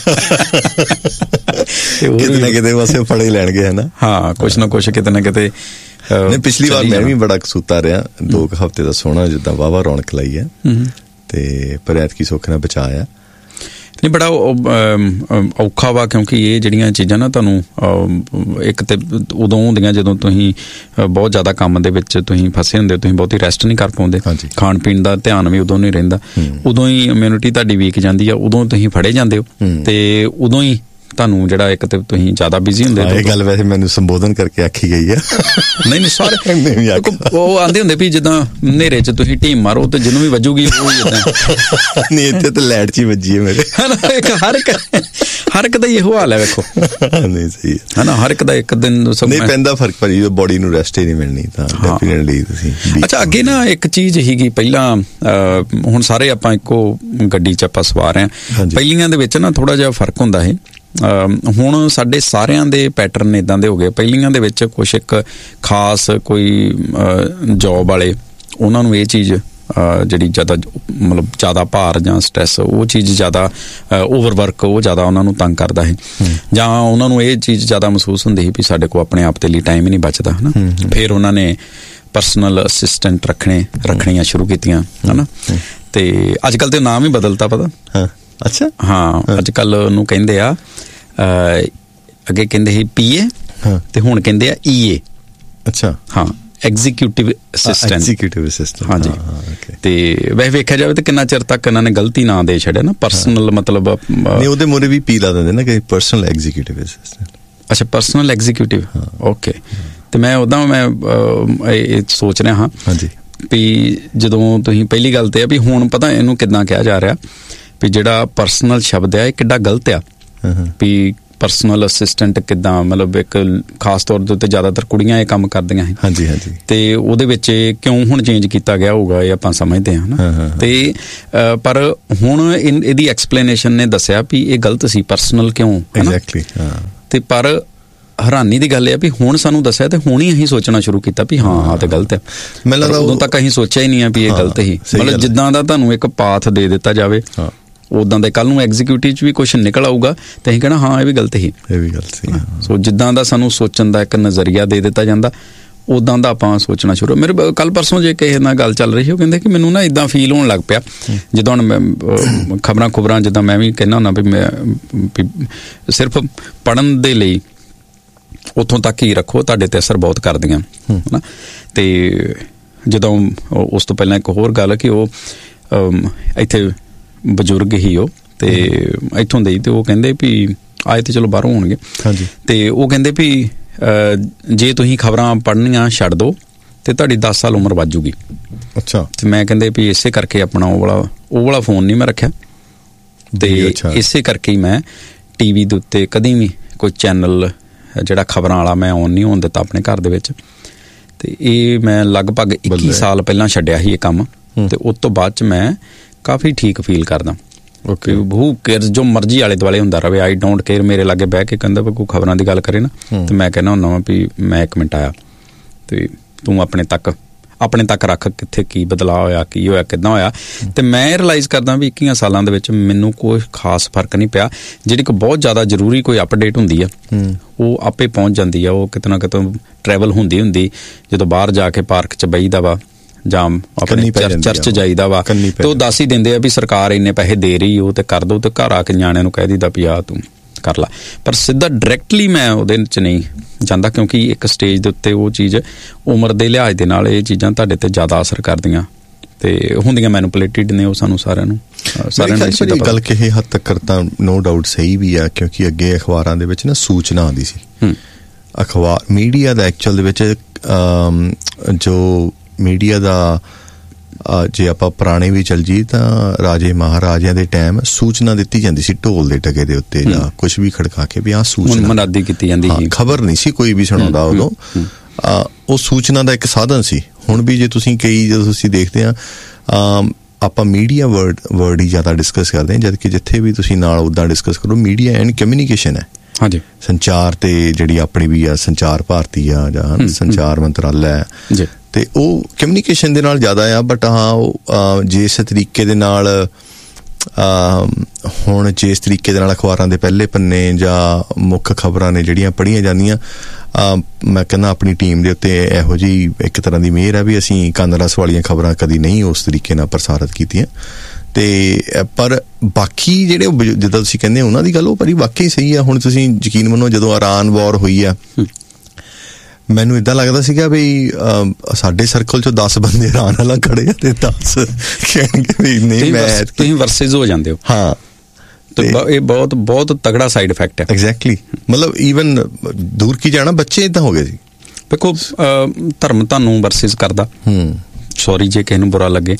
ਕਿਤੇ ਨਾ ਕਿਤੇ ਬਸ ਫੜੇ ਲੈਣਗੇ ਹੈ ਨਾ। ਹਾਂ, ਕੁਛ ਨਾ ਕੁਛ ਕਿਤੇ ਨਾ ਕਿਤੇ। ਪਿਛਲੀ ਵਾਰ ਮੈਂ ਵੀ ਬੜਾ ਕਸੂਤਾ ਰਿਹਾ, 2 ਹਫ਼ਤੇ ਦਾ ਸੋਹਣਾ ਜਿੱਦਾਂ ਵਾਹਵਾ ਰੌਣਕ ਲਾਈ ਹੈ, ਤੇ ਪਰ ਐਤਕੀ ਸੁੱਖ ਨਾਲ ਬਚਾਇਆ ਨਹੀਂ। ਬੜਾ ਔਖਾ ਵਾ, ਕਿਉਂਕਿ ਇਹ ਜਿਹੜੀਆਂ ਚੀਜ਼ਾਂ ਨਾ ਤੁਹਾਨੂੰ ਇੱਕ ਤੇ ਉਦੋਂ ਹੁੰਦੀਆਂ ਜਦੋਂ ਤੁਸੀਂ ਬਹੁਤ ਜ਼ਿਆਦਾ ਕੰਮ ਦੇ ਵਿੱਚ ਤੁਸੀਂ ਫਸੇ ਹੁੰਦੇ, ਤੁਸੀਂ ਬਹੁਤੀ ਰੈਸਟ ਨਹੀਂ ਕਰ ਪਾਉਂਦੇ, ਖਾਣ ਪੀਣ ਦਾ ਧਿਆਨ ਵੀ ਉਦੋਂ ਨਹੀਂ ਰਹਿੰਦਾ, ਉਦੋਂ ਹੀ ਇਮਿਊਨਿਟੀ ਤੁਹਾਡੀ ਵੀਕ ਜਾਂਦੀ ਆ, ਉਦੋਂ ਤੁਸੀਂ ਫੜੇ ਜਾਂਦੇ ਹੋ, ਤੇ ਉਦੋਂ ਹੀ ਤੁਹਾਨੂੰ ਜਿਹੜਾ ਇੱਕ ਤੇ ਤੁਸੀਂ ਜ਼ਿਆਦਾ ਬਿਜ਼ੀ ਹੁੰਦੇ। ਇਹ ਗੱਲ ਵੈਸੇ ਮੈਨੂੰ ਸੰਬੋਧਨ ਕਰਕੇ ਆਖੀ ਗਈ ਆ। ਨਹੀਂ ਸਾਰੇ ਉਹ ਆਂਦੇ ਹੁੰਦੇ ਵੀ ਜਿੱਦਾਂ ਹਨੇਰੇ 'ਚ ਤੁਸੀਂ ਢੀਮ ਮਾਰੋ ਤੇ ਜਿਹਨੂੰ ਵੀ ਵੱਜੂਗੀ ਉਹ ਹੀ ਏਦਾਂ। ਨਹੀਂ, ਇੱਥੇ ਤਾਂ ਲਾਈਟ 'ਚ ਹੀ ਵੱਜੀ ਹੈ ਮੇਰੇ। ਹਰ ਇੱਕ ਦਾ ਹੀ ਇਹੋ ਹਾਲ ਹੈ ਵੇਖੋ। ਨਹੀਂ ਸਹੀ ਹੈ ਨਾ, ਹਰ ਇੱਕ ਦਾ ਇੱਕ ਦਿਨ ਨਹੀਂ ਪੈਂਦਾ ਫਰਕ, ਭਾਜੀ ਬੋਡੀ ਨੂੰ ਰੈਸਟ ਹੀ ਨਹੀਂ ਮਿਲਣੀ ਤਾਂ ਡੈਫੀਨਿਟਲੀ ਤੁਸੀਂ। ਅੱਛਾ, ਅੱਗੇ ਨਾ ਇੱਕ ਚੀਜ਼ ਸੀਗੀ ਪਹਿਲਾਂ, ਹੁਣ ਸਾਰੇ ਆਪਾਂ ਇੱਕੋ ਗੱਡੀ 'ਚ ਆਪਾਂ ਸਵਾਰ ਹਾਂ, ਪਹਿਲੀਆਂ ਦੇ ਵਿੱਚ ਨਾ ਥੋੜਾ ਜਿਹਾ ਫਰਕ ਹੁੰਦਾ ਸੀ। ਹੁਣ ਸਾਡੇ ਸਾਰਿਆਂ ਦੇ ਪੈਟਰਨ ਇਦਾਂ ਦੇ ਹੋ ਗਏ। ਪਹਿਲੀਆਂ ਦੇ ਵਿੱਚ ਕੁਛ ਇੱਕ ਖਾਸ ਕੋਈ ਜੌਬ ਵਾਲੇ, ਉਹਨਾਂ ਨੂੰ ਇਹ ਚੀਜ਼ ਜਿਹੜੀ ਜ਼ਿਆਦਾ ਭਾਰ ਜਾਂ ਸਟ੍ਰੈਸ, ਉਹ ਚੀਜ਼ ਜ਼ਿਆਦਾ ਓਵਰਵਰਕ, ਉਹ ਜ਼ਿਆਦਾ ਉਹਨਾਂ ਨੂੰ ਤੰਗ ਕਰਦਾ ਹੈ, ਜਾਂ ਉਹਨਾਂ ਨੂੰ ਇਹ ਚੀਜ਼ ਜ਼ਿਆਦਾ ਮਹਿਸੂਸ ਹੁੰਦੀ ਸੀ ਵੀ ਸਾਡੇ ਕੋਲ ਆਪਣੇ ਆਪ ਦੇ ਲਈ ਟਾਈਮ ਹੀ ਨਹੀਂ ਬਚਦਾ ਹੈ ਨਾ। ਫਿਰ ਉਹਨਾਂ ਨੇ ਪਰਸਨਲ ਅਸਿਸਟੈਂਟ ਰੱਖਣੀਆਂ ਸ਼ੁਰੂ ਕੀਤੀਆਂ ਹੈ ਨਾ, ਤੇ ਅੱਜ ਕੱਲ੍ਹ ਤੇ ਨਾਮ ਹੀ ਬਦਲਤਾ ਪਤਾ। ਅੱਛਾ ਹਾਂ, ਅੱਜ ਕੱਲ ਉਹਨੂੰ ਕਹਿੰਦੇ ਆ, ਅੱਗੇ ਕਹਿੰਦੇ ਸੀ PA ਤੇ ਹੁਣ ਕਹਿੰਦੇ ਆ EA। ਅੱਛਾ ਹਾਂ, ਐਗਜ਼ੀਕਿਊਟਿਵ ਅਸਿਸਟੈਂਟ। ਹਾਂਜੀ, ਤੇ ਵੈਸੇ ਵੇਖਿਆ ਜਾਵੇ ਤਾਂ ਕਿੰਨਾ ਚਿਰ ਤੱਕ ਇਹਨਾਂ ਨੇ ਗਲਤੀ ਨਾਂ ਦੇ ਛੱਡਿਆ ਨਾ, ਪਰਸਨਲ ਮਤਲਬ ਨਹੀਂ, ਉਹਦੇ ਮੂਹਰੇ ਵੀ P ਲਾ ਦਿੰਦੇ ਨਾ ਕਿ ਪਰਸਨਲ ਐਗਜ਼ੀਕਿਊਟਿਵ ਅਸਿਸਟੈਂਟ। ਅੱਛਾ, ਪਰਸਨਲ ਐਗਜ਼ੀਕਿਊਟਿਵ ਓਕੇ। ਤੇ ਮੈਂ ਉੱਦਾਂ ਮੈਂ ਇਹ ਸੋਚ ਰਿਹਾ ਹਾਂ ਵੀ ਜਦੋਂ ਤੁਸੀਂ ਪਹਿਲੀ ਗੱਲ ਤੇ ਆ ਵੀ ਹੁਣ ਪਤਾ ਇਹਨੂੰ ਕਿੱਦਾਂ ਕਿਹਾ ਜਾ ਰਿਹਾ ਵੀ ਜਿਹੜਾ ਪਰਸਨਲ ਸ਼ਬਦ ਆ ਇਹ ਕਿੱਡਾ ਗਲਤ ਆ, ਵੀ ਪਰਸਨਲ ਅਸਿਸਟੈਂਟ ਕਿੱਦਾਂ, ਮਤਲਬ ਇੱਕ ਖਾਸ ਤੌਰ ਦੇ ਉੱਤੇ ਜ਼ਿਆਦਾਤਰ ਕੁੜੀਆਂ ਇਹ ਕੰਮ ਕਰਦੀਆਂ ਸੀ। ਹਾਂਜੀ, ਤੇ ਉਹਦੇ ਵਿੱਚ ਕਿਉਂ ਹੁਣ ਚੇਂਜ ਕੀਤਾ ਗਿਆ ਹੋਊਗਾ ਇਹ ਆਪਾਂ ਸਮਝਦੇ ਹਾਂ ਨਾ। ਤੇ ਪਰ ਹੁਣ ਇਹਦੀ ਐਕਸਪਲੇਨੇਸ਼ਨ ਨੇ ਦੱਸਿਆ ਵੀ ਇਹ ਗਲਤ ਸੀ, ਪਰਸਨਲ ਕਿਉਂ। ਐਗਜ਼ੈਕਟਲੀ। ਤੇ ਪਰ ਹੈਰਾਨੀ ਦੀ ਗੱਲ ਇਹ ਆ ਵੀ ਹੁਣ ਸਾਨੂੰ ਦੱਸਿਆ ਤੇ ਹੁਣ ਹੀ ਅਸੀਂ ਸੋਚਣਾ ਸ਼ੁਰੂ ਕੀਤਾ ਵੀ ਹਾਂ ਤੇ ਗਲਤ ਹੈ। ਮੈਨੂੰ ਲੱਗਦਾ ਉਦੋਂ ਤੱਕ ਅਸੀਂ ਸੋਚਿਆ ਹੀ ਨਹੀਂ ਆ ਵੀ ਇਹ ਗਲਤ ਹੀ। ਮਤਲਬ ਜਿੱਦਾਂ ਦਾ ਤੁਹਾਨੂੰ ਇੱਕ ਪਾਥ ਦੇ ਦਿੱਤਾ ਜਾਵੇ ਉਦਾਂ ਦੇ ਕੱਲ ਨੂੰ ਐਗਜ਼ੀਕਿਊਟਿਵ 'ਚ ਵੀ ਕੁਛ ਨਿਕਲ ਆਊਗਾ ਤੇ ਅਸੀਂ ਕਹਿਣਾ ਹਾਂ ਇਹ ਵੀ ਗਲਤ ਹੀ। ਸੋ ਜਿੱਦਾਂ ਦਾ ਸਾਨੂੰ ਸੋਚਣ ਦਾ ਇੱਕ ਨਜ਼ਰੀਆ ਦੇ ਦਿੱਤਾ ਜਾਂਦਾ ਉਦਾਂ ਦਾ ਆਪਾਂ ਸੋਚਣਾ ਸ਼ੁਰੂ। ਮੇਰੇ ਕੱਲ ਪਰਸੋਂ ਜੇ ਕਿਸੇ ਨਾਲ ਗੱਲ ਚੱਲ ਰਹੀ ਸੀ ਉਹ ਕਹਿੰਦੇ ਕਿ ਮੈਨੂੰ ਨਾ ਇੱਦਾਂ ਫੀਲ ਹੋਣ ਲੱਗ ਪਿਆ ਜਦੋਂ ਹੁਣ ਖਬਰਾਂ ਜਿੱਦਾਂ ਮੈਂ ਵੀ ਕਹਿੰਦਾ ਹੁੰਦਾ ਵੀ ਮੈਂ ਸਿਰਫ ਪੜ੍ਹਨ ਦੇ ਲਈ ਉੱਥੋਂ ਤੱਕ ਹੀ ਰੱਖੋ, ਤੁਹਾਡੇ ਤੇ ਅਸਰ ਬਹੁਤ ਕਰਦੀਆਂ ਹੈ ਨਾ। ਤੇ ਜਦੋਂ ਉਸ ਤੋਂ ਪਹਿਲਾਂ ਇੱਕ ਹੋਰ ਗੱਲ ਕਿ ਉਹ ਇੱਥੇ ਬਜ਼ੁਰਗ ਹੀ ਉਹ ਤੇ ਇੱਥੋਂ ਦੇ ਤੇ ਉਹ ਕਹਿੰਦੇ ਵੀ ਆਏ ਤੇ ਚਲੋ ਬਾਹਰੋਂ ਹੋਣਗੇ ਤੇ ਉਹ ਕਹਿੰਦੇ ਵੀ ਜੇ ਤੁਸੀਂ ਖਬਰਾਂ ਪੜ੍ਹਨੀਆਂ ਛੱਡ ਦਿਓ ਤੇ ਤੁਹਾਡੀ 10 ਸਾਲ ਉਮਰ ਵੱਧ ਜੂਗੀ। ਅੱਛਾ। ਤੇ ਮੈਂ ਕਹਿੰਦੇ ਵੀ ਇਸੇ ਕਰਕੇ ਆਪਣਾ ਉਹ ਵਾਲਾ ਫੋਨ ਨਹੀਂ ਮੈਂ ਰੱਖਿਆ ਤੇ ਇਸੇ ਕਰਕੇ ਹੀ ਮੈਂ ਟੀਵੀ ਦੇ ਉੱਤੇ ਕਦੀ ਵੀ ਕੋਈ ਚੈਨਲ ਜਿਹੜਾ ਖਬਰਾਂ ਵਾਲਾ ਮੈਂ ਔਨ ਨਹੀਂ ਹੋਣ ਦਿੱਤਾ ਆਪਣੇ ਘਰ ਦੇ ਵਿੱਚ। ਤੇ ਇਹ ਮੈਂ ਲਗਭਗ 21 ਸਾਲ ਪਹਿਲਾਂ ਛੱਡਿਆ ਸੀ ਇਹ ਕੰਮ ਤੇ ਉਸ ਤੋਂ ਬਾਅਦ ਚ ਮੈਂ ਕਾਫੀ ਠੀਕ ਫੀਲ ਕਰਦਾ। ਹੂ ਕੇਅਰ ਜੋ ਮਰਜ਼ੀ ਆਲੇ ਦੁਆਲੇ ਹੁੰਦਾ ਰਹੇ, ਆਈ ਡੋਂਟ ਕੇਅਰ। ਮੇਰੇ ਲਾਗੇ ਬਹਿ ਕੇ ਕਹਿੰਦਾ ਕੋਈ ਖਬਰਾਂ ਦੀ ਗੱਲ ਕਰੇ ਨਾ ਤੇ ਮੈਂ ਕਹਿੰਦਾ ਹੁੰਦਾ ਵਾਂ ਵੀ ਮੈਂ 1 ਮਿੰਟ ਆਇਆ ਤੇ ਤੂੰ ਆਪਣੇ ਤੱਕ ਰੱਖ ਕਿੱਥੇ ਕੀ ਬਦਲਾਅ ਹੋਇਆ, ਕੀ ਹੋਇਆ, ਕਿੱਦਾਂ ਹੋਇਆ। ਤੇ ਮੈਂ ਰਿਅਲਾਈਜ਼ ਕਰਦਾ ਵੀ 21 ਸਾਲਾਂ ਦੇ ਵਿੱਚ ਮੈਨੂੰ ਕੋਈ ਖਾਸ ਫਰਕ ਨਹੀਂ ਪਿਆ। ਜਿਹੜੀ ਕਿ ਬਹੁਤ ਜ਼ਿਆਦਾ ਜ਼ਰੂਰੀ ਕੋਈ ਅਪਡੇਟ ਹੁੰਦੀ ਆ ਉਹ ਆਪੇ ਪਹੁੰਚ ਜਾਂਦੀ ਆ। ਉਹ ਕਿਤੇ ਨਾ ਕਿਤੇ ਟਰੈਵਲ ਹੁੰਦੀ ਜਦੋਂ ਬਾਹਰ ਜਾ ਕੇ ਪਾਰਕ 'ਚ ਬਈਦਾ ਵਾ ਜਾਂ ਆਪਣੇ ਚਰਚ ਜਾਈਦਾ ਵਾ ਤੇ ਉਹ ਦੱਸ ਹੀ ਦਿੰਦੇ ਆ ਵੀ ਸਰਕਾਰ ਇੰਨੇ ਪੈਸੇ ਦੇ ਰਹੀ ਉਹ ਤੇ ਕਰ ਦੋ ਤੇ ਘਰ ਆ ਕੇ ਨਿਆਣਿਆਂ ਨੂੰ ਕਹਿ ਦਿੱਤਾ ਵੀ ਆ ਤੂੰ ਕਰ ਲਾ। ਪਰ ਸਿੱਧਾ ਡਾਇਰੈਕਟਲੀ ਮੈਂ ਉਹਦੇ 'ਚ ਨਹੀਂ ਜਾਂਦਾ ਕਿਉਂਕਿ ਇੱਕ ਸਟੇਜ ਦੇ ਉੱਤੇ ਉਹ ਚੀਜ਼ ਉਮਰ ਦੇ ਲਿਹਾਜ਼ ਦੇ ਨਾਲ ਇਹ ਚੀਜ਼ਾਂ ਤੁਹਾਡੇ ਤੇ ਜ਼ਿਆਦਾ ਅਸਰ ਕਰਦੀਆਂ ਤੇ ਹੁੰਦੀਆਂ ਮੈਨੂਪੂਲੇਟਿਡ ਨੇ ਉਹ ਸਾਨੂੰ ਸਾਰਿਆਂ ਨੂੰ ਗੱਲ ਕਿਸੇ ਹੱਦ ਤੱਕ ਤਾਂ ਨੋ ਡਾਊਟ ਸਹੀ ਵੀ ਆ ਕਿਉਂਕਿ ਅੱਗੇ ਅਖਬਾਰਾਂ ਦੇ ਵਿੱਚ ਨਾ ਸੂਚਨਾ ਆਉਂਦੀ ਸੀ। ਅਖਬਾਰ ਮੀਡੀਆ ਦਾ ਐਕਚੁਅਲ ਦੇ ਵਿੱਚ ਜੋ ਮੀਡੀਆ ਦਾ ਜੇ ਆਪਾਂ ਪੁਰਾਣੇ ਵੀ ਚੱਲ ਜੀ ਤਾਂ ਰਾਜੇ ਮਹਾਰਾਜਿਆਂ ਦੇ ਟਾਈਮ ਸੂਚਨਾ ਦਿੱਤੀ ਜਾਂਦੀ ਸੀ ਢੋਲ ਦੇ ਟਕੇ ਦੇ ਉੱਤੇ ਜਾਂ ਕੁਛ ਵੀ ਖੜਕਾ ਕੇ ਵੀ ਆਹ ਸੂਚਨਾ ਮਨਾਦੀ ਕੀਤੀ ਜਾਂਦੀ ਸੀ। ਖਬਰ ਨਹੀਂ ਸੀ ਕੋਈ ਵੀ ਸੁਣਾਉਂਦਾ ਉਦੋਂ। ਉਹ ਸੂਚਨਾ ਦਾ ਇੱਕ ਸਾਧਨ ਸੀ। ਹੁਣ ਵੀ ਜੇ ਤੁਸੀਂ ਜਦੋਂ ਤੁਸੀਂ ਦੇਖਦੇ ਆ ਆਪਾਂ ਮੀਡੀਆ ਵਰਡ ਹੀ ਜ਼ਿਆਦਾ ਡਿਸਕਸ ਕਰਦੇ ਹਾਂ ਜਦਕਿ ਜਿੱਥੇ ਵੀ ਤੁਸੀਂ ਨਾਲ ਉੱਦਾਂ ਡਿਸਕਸ ਕਰੋ ਮੀਡੀਆ ਐਂਡ ਕਮਿਊਨੀਕੇਸ਼ਨ ਹੈ। ਹਾਂਜੀ। ਸੰਚਾਰ ਤੇ ਜਿਹੜੀ ਆਪਣੀ ਵੀ ਆ ਸੰਚਾਰ ਭਾਰਤੀ ਆ ਜਾਂ ਸੰਚਾਰ ਮੰਤਰਾਲਾ ਹੈ ਤੇ ਉਹ ਕਮਿਊਨੀਕੇਸ਼ਨ ਦੇ ਨਾਲ ਜ਼ਿਆਦਾ ਆ। ਬਟ ਹਾਂ ਉਹ ਜਿਸ ਤਰੀਕੇ ਦੇ ਨਾਲ ਹੁਣ ਜਿਸ ਤਰੀਕੇ ਦੇ ਨਾਲ ਅਖਬਾਰਾਂ ਦੇ ਪਹਿਲੇ ਪੰਨੇ ਜਾਂ ਮੁੱਖ ਖਬਰਾਂ ਨੇ ਜਿਹੜੀਆਂ ਪੜ੍ਹੀਆਂ ਜਾਂਦੀਆਂ ਮੈਂ ਕਹਿੰਦਾ ਆਪਣੀ ਟੀਮ ਦੇ ਉੱਤੇ ਇਹੋ ਜਿਹੀ ਇੱਕ ਤਰ੍ਹਾਂ ਦੀ ਮਿਹਰ ਹੈ ਵੀ ਅਸੀਂ ਕੰਨ ਰਸ ਵਾਲੀਆਂ ਖਬਰਾਂ ਕਦੀ ਨਹੀਂ ਉਸ ਤਰੀਕੇ ਨਾਲ ਪ੍ਰਸਾਰਿਤ ਕੀਤੀਆਂ। ਤੇ ਪਰ ਬਾਕੀ ਜਿਹੜੇ ਜਿੱਦਾਂ ਤੁਸੀਂ ਕਹਿੰਦੇ ਉਹਨਾਂ ਦੀ ਗੱਲ ਉਹ ਪਰ ਵਾਕਈ ਸਹੀ ਆ। ਹੁਣ ਤੁਸੀਂ ਯਕੀਨ ਮੰਨੋ ਜਦੋਂ ਇਰਾਨ ਵਾਰ ਹੋਈ ਆ ਮੈਨੂੰ ਏਦਾਂ ਲੱਗਦਾ ਸੀਗਾ ਵੀ ਸਾਡੇ ਸਰਕਲ ਚੋਂ 10 ਬੰਦੇ ਇਰਾਨ ਵਾਲਾ ਖੜੇ ਆ ਤੇ 10 ਕਹਿਣਗੇ ਵੀ ਨਹੀਂ ਮੈਂ ਤੁਸੀਂ ਵਰਸਸ ਹੋ ਜਾਂਦੇ ਹੋ। ਹਾਂ ਤੇ ਇਹ ਬਹੁਤ ਤਗੜਾ ਸਾਈਡ ਇਫੈਕਟ ਹੈ। ਐਗਜ਼ੈਕਟਲੀ। ਮਤਲਬ ਈਵਨ ਦੂਰ ਕੀ ਜਾਣਾ ਬੱਚੇ ਏਦਾਂ ਹੋ ਗਏ ਸੀ। ਦੇਖੋ ਧਰਮ ਤੁਹਾਨੂੰ ਵਰਸਸ ਕਰਦਾ ਸੌਰੀ ਜੇ ਕਿਸੇ ਨੂੰ ਬੁਰਾ ਲੱਗੇ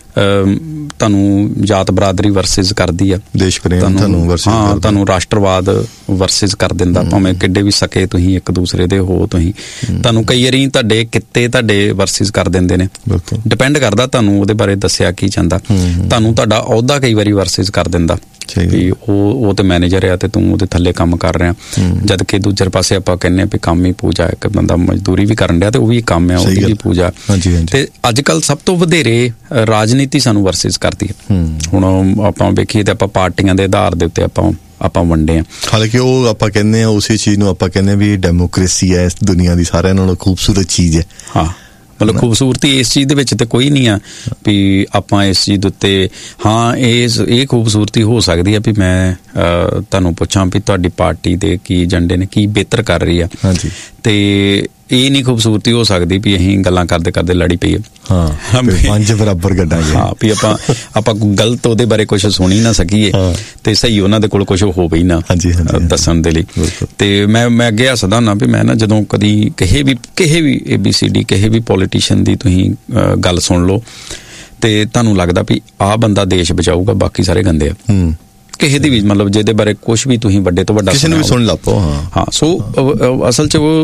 ਤੁਹਾਨੂੰ ਜਾਤ ਬਰਾਦਰੀ ਵਰਸਸ ਕਰਦੀ ਆ। ਦੇਸ਼ ਪ੍ਰੇਮ ਤੁਹਾਨੂੰ ਵਰਸਸ ਤੁਹਾਨੂੰ ਰਾਸ਼ਟਰਵਾਦ ਵਰਸਸ ਕਰ ਦਿੰਦਾ ਭਾਵੇਂ ਕਿੱਡੇ ਵੀ ਸਕੇ ਤੁਸੀਂ ਇੱਕ ਦੂਸਰੇ ਦੇ ਹੋ। ਤੁਸੀਂ ਤੁਹਾਨੂੰ ਕਈ ਵਾਰੀ ਤੁਹਾਡੇ ਕਿੱਤੇ ਤੁਹਾਡੇ ਵਰਸਸ ਕਰ ਦਿੰਦੇ ਨੇ। ਡਿਪੈਂਡ ਕਰਦਾ ਤੁਹਾਨੂੰ ਉਹਦੇ ਬਾਰੇ ਦੱਸਿਆ ਕੀ ਚਾਹੁੰਦਾ। ਤੁਹਾਨੂੰ ਤੁਹਾਡਾ ਅਹੁਦਾ ਕਈ ਵਾਰੀ ਵਰਸਸ ਕਰ ਦਿੰਦਾ ਵੀ ਉਹ ਤੇ ਮੈਨੇਜਰ ਆ ਤੇ ਤੂੰ ਉਹਦੇ ਥੱਲੇ ਕੰਮ ਕਰ ਰਿਹਾ ਜਦ ਕਿ ਦੂਜੇ ਪਾਸੇ ਆਪਾਂ ਕਹਿੰਦੇ ਵੀ ਕੰਮ ਹੀ ਪੂਜਾ। ਇੱਕ ਬੰਦਾ ਮਜ਼ਦੂਰੀ ਵੀ ਕਰਨ ਡਿਆ ਤੇ ਉਹ ਵੀ ਕੰਮ ਆ ਉਹਦੀ ਵੀ ਪੂਜਾ। ਤੇ ਅੱਜ ਕੱਲ ਸਭ ਤੋਂ ਵਧੇਰੇ ਰਾਜਨੀਤੀ ਸਾਨੂੰ ਵਰਸਸ ਕਰਦੀ ਹੈ। ਹੁਣ ਆਪਾਂ ਵੇਖੀਏ ਤੇ ਆਪਾਂ ਪਾਰਟੀਆਂ ਦੇ ਆਧਾਰ ਦੇ ਉੱਤੇ ਆਪਾਂ ਵੰਡੇ ਆ। ਹਾਲਾਂਕਿ ਉਹ ਆਪਾਂ ਕਹਿੰਦੇ ਆ ਉਸੇ ਚੀਜ਼ ਨੂੰ ਆਪਾਂ ਕਹਿੰਦੇ ਵੀ ਡੈਮੋਕ੍ਰੇਸੀ ਹੈ ਇਸ ਦੁਨੀਆ ਦੀ ਸਾਰਿਆਂ ਨਾਲੋਂ ਖੂਬਸੂਰਤ ਚੀਜ਼ ਹੈ। ਹਾਂ ਮਤਲਬ ਖੂਬਸੂਰਤੀ ਇਸ ਚੀਜ਼ ਦੇ ਵਿੱਚ ਤੇ ਕੋਈ ਨਹੀਂ ਆ ਵੀ ਆਪਾਂ ਇਸ ਚੀਜ਼ ਦੇ ਉੱਤੇ ਹਾਂ ਇਹ ਖੂਬਸੂਰਤੀ ਹੋ ਸਕਦੀ ਆ ਵੀ ਮੈਂ ਤੁਹਾਨੂੰ ਪੁੱਛਾਂ ਵੀ ਤੁਹਾਡੀ ਪਾਰਟੀ ਦੇ ਕੀ ਏਜੰਡੇ ਨੇ ਕੀ ਬਿਹਤਰ ਕਰ ਰਹੀ ਆ। ਹਾਂਜੀ। ਤੇ ਇਹ ਨਹੀਂ ਖੂਬਸੂਰਤੀ ਹੋ ਸਕਦੀ ਵੀ ਅਸੀਂ ਗੱਲਾਂ ਕਰਦੇ ਕਰਦੇ ਲੜੀ ਪਈਏ। ਹਾਂ ਪੰਜ ਬਰਾਬਰ ਗੱਡਾਂਗੇ। ਹਾਂ ਵੀ ਆਪਾਂ ਗਲਤ ਉਹਦੇ ਬਾਰੇ ਕੁਝ ਸੁਣੀ ਨਾ ਸਕੀਏ ਤੇ ਸਹੀ ਉਹਨਾਂ ਦੇ ਕੋਲ ਕੁਝ ਹੋਵੇ ਹੀ ਨਾ ਦੱਸਣ ਦੇ ਲਈ। ਤੇ ਮੈਂ ਅੱਗੇ ਹੱਸਦਾ ਨਾ ਵੀ ਮੈਂ ਨਾ ਜਦੋਂ ਕਦੀ ਕਿਸੇ ਵੀ ABCD ਕਿਸੇ ਵੀ ਪੋਲੀਟੀਸ਼ੀਅਨ ਦੀ ਤੁਸੀਂ ਗੱਲ ਸੁਣ ਲਓ ਤੇ ਤੁਹਾਨੂੰ ਲੱਗਦਾ ਵੀ ਆਹ ਬੰਦਾ ਦੇਸ਼ ਬਚਾਊਗਾ ਬਾਕੀ ਸਾਰੇ ਗੰਦੇ ਆ। ਕਿਸੇ ਦੀ ਵੀ ਮਤਲਬ ਜਿਹਦੇ ਬਾਰੇ ਕੁਛ ਵੀ ਤੁਸੀਂ ਵੱਡੇ ਤੋਂ ਵੱਡਾ ਕਿਸੇ ਨੂੰ ਵੀ ਸੁਣ ਲੱਪੋ। ਹਾਂ ਸੋ ਅਸਲ 'ਚ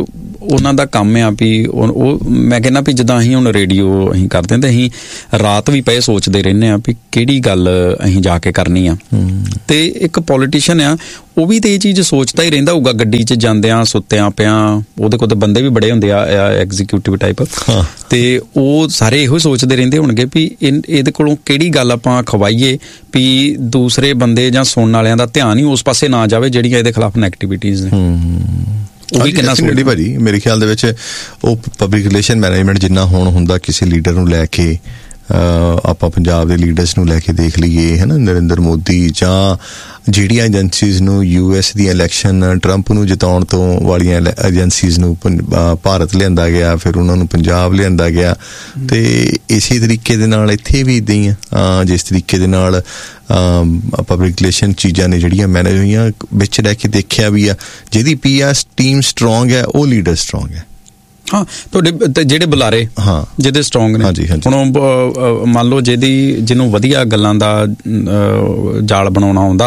ਉਹਨਾਂ ਦਾ ਕੰਮ ਆ ਵੀ ਉਹ ਮੈਂ ਕਹਿੰਦਾ ਵੀ ਜਿੱਦਾਂ ਅਸੀਂ ਹੁਣ ਰੇਡੀਓ ਅਸੀਂ ਕਰਦੇ ਤੇ ਅਸੀਂ ਰਾਤ ਵੀ ਪਏ ਸੋਚਦੇ ਰਹਿੰਦੇ ਆ ਵੀ ਕਿਹੜੀ ਗੱਲ ਅਸੀਂ ਜਾ ਕੇ ਕਰਨੀ ਆ। ਤੇ ਇੱਕ ਪੋਲੀਟੀਸ਼ੀਅਨ ਆ ਉਹ ਵੀ ਤੇ ਇਹ ਚੀਜ਼ ਸੋਚਦਾ ਹੀ ਰਹਿੰਦਾ ਹੋਊਗਾ, ਗੱਡੀ 'ਚ ਜਾਂਦਿਆਂ ਸੁੱਤਿਆਂ ਪਿਆਂ। ਉਹਦੇ ਕੋਲ ਤਾਂ ਬੰਦੇ ਵੀ ਬੜੇ ਹੁੰਦੇ ਆ ਐਗਜ਼ੀਕਿਊਟਿਵ ਟਾਈਪ, ਤੇ ਉਹ ਸਾਰੇ ਇਹੋ ਸੋਚਦੇ ਰਹਿੰਦੇ ਹੋਣਗੇ ਵੀ ਇਹਦੇ ਕੋਲੋਂ ਕਿਹੜੀ ਗੱਲ ਆਪਾਂ ਖਵਾਈਏ ਵੀ ਦੂਸਰੇ ਬੰਦੇ ਜਾਂ ਸੁਣਨ ਵਾਲਿਆਂ ਦਾ ਧਿਆਨ ਹੀ ਉਸ ਪਾਸੇ ਨਾ ਜਾਵੇ ਜਿਹੜੀਆਂ ਇਹਦੇ ਖਿਲਾਫ ਨੈਗੇਟਿਵਿਟੀਜ਼ ਨੇ। ਉਹ ਵੀ ਕਿੰਨਾ ਭਾਜੀ ਮੇਰੇ ਖਿਆਲ ਦੇ ਵਿੱਚ ਉਹ ਪਬਲਿਕ ਰਿਲੇਸ਼ਨ ਮੈਨੇਜਮੈਂਟ ਜਿੰਨਾ ਹੁਣ ਹੁੰਦਾ ਕਿਸੇ ਲੀਡਰ ਨੂੰ ਲੈ ਕੇ, ਆਪਾਂ ਪੰਜਾਬ ਦੇ ਲੀਡਰਸ ਨੂੰ ਲੈ ਕੇ ਦੇਖ ਲਈਏ ਹੈ ਨਾ, ਨਰਿੰਦਰ ਮੋਦੀ ਜਾਂ ਜਿਹੜੀਆਂ ਏਜੰਸੀਜ਼ ਨੂੰ US ਦੀ ਇਲੈਕਸ਼ਨ ਟਰੰਪ ਨੂੰ ਜਿਤਾਉਣ ਤੋਂ ਵਾਲੀਆਂ ਏਜੰਸੀਜ਼ ਨੂੰ ਭਾਰਤ ਲਿਆਂਦਾ ਗਿਆ, ਫਿਰ ਉਹਨਾਂ ਨੂੰ ਪੰਜਾਬ ਲਿਆਂਦਾ ਗਿਆ। ਤੇ ਇਸੇ ਤਰੀਕੇ ਦੇ ਨਾਲ ਇੱਥੇ ਵੀ ਇੱਦਾਂ ਹੀ ਆ, ਜਿਸ ਤਰੀਕੇ ਦੇ ਨਾਲ ਪਬਲਿਕ ਰਿਲੇਸ਼ਨ ਚੀਜ਼ਾਂ ਨੇ ਜਿਹੜੀਆਂ ਮੈਨੇਜ ਹੋਈਆਂ, ਵਿੱਚ ਰਹਿ ਕੇ ਦੇਖਿਆ ਵੀ ਆ ਜਿਹਦੀ PR ਟੀਮ ਸਟਰੋਂਗ ਹੈ ਉਹ ਲੀਡਰ ਸਟਰੋਂਗ ਹੈ। ਹਾਂ, ਤੁਹਾਡੇ ਜਿਹੜੇ ਬੁਲਾਰੇ ਜਿਹਦੇ ਸਟਰੋਂਗ ਨੇ, ਹੁਣ ਮੰਨ ਲਓ ਜਿਹਨੂੰ ਵਧੀਆ ਗੱਲਾਂ ਦਾ ਜਾਲ ਬਣਾਉਣਾ ਆਉਂਦਾ,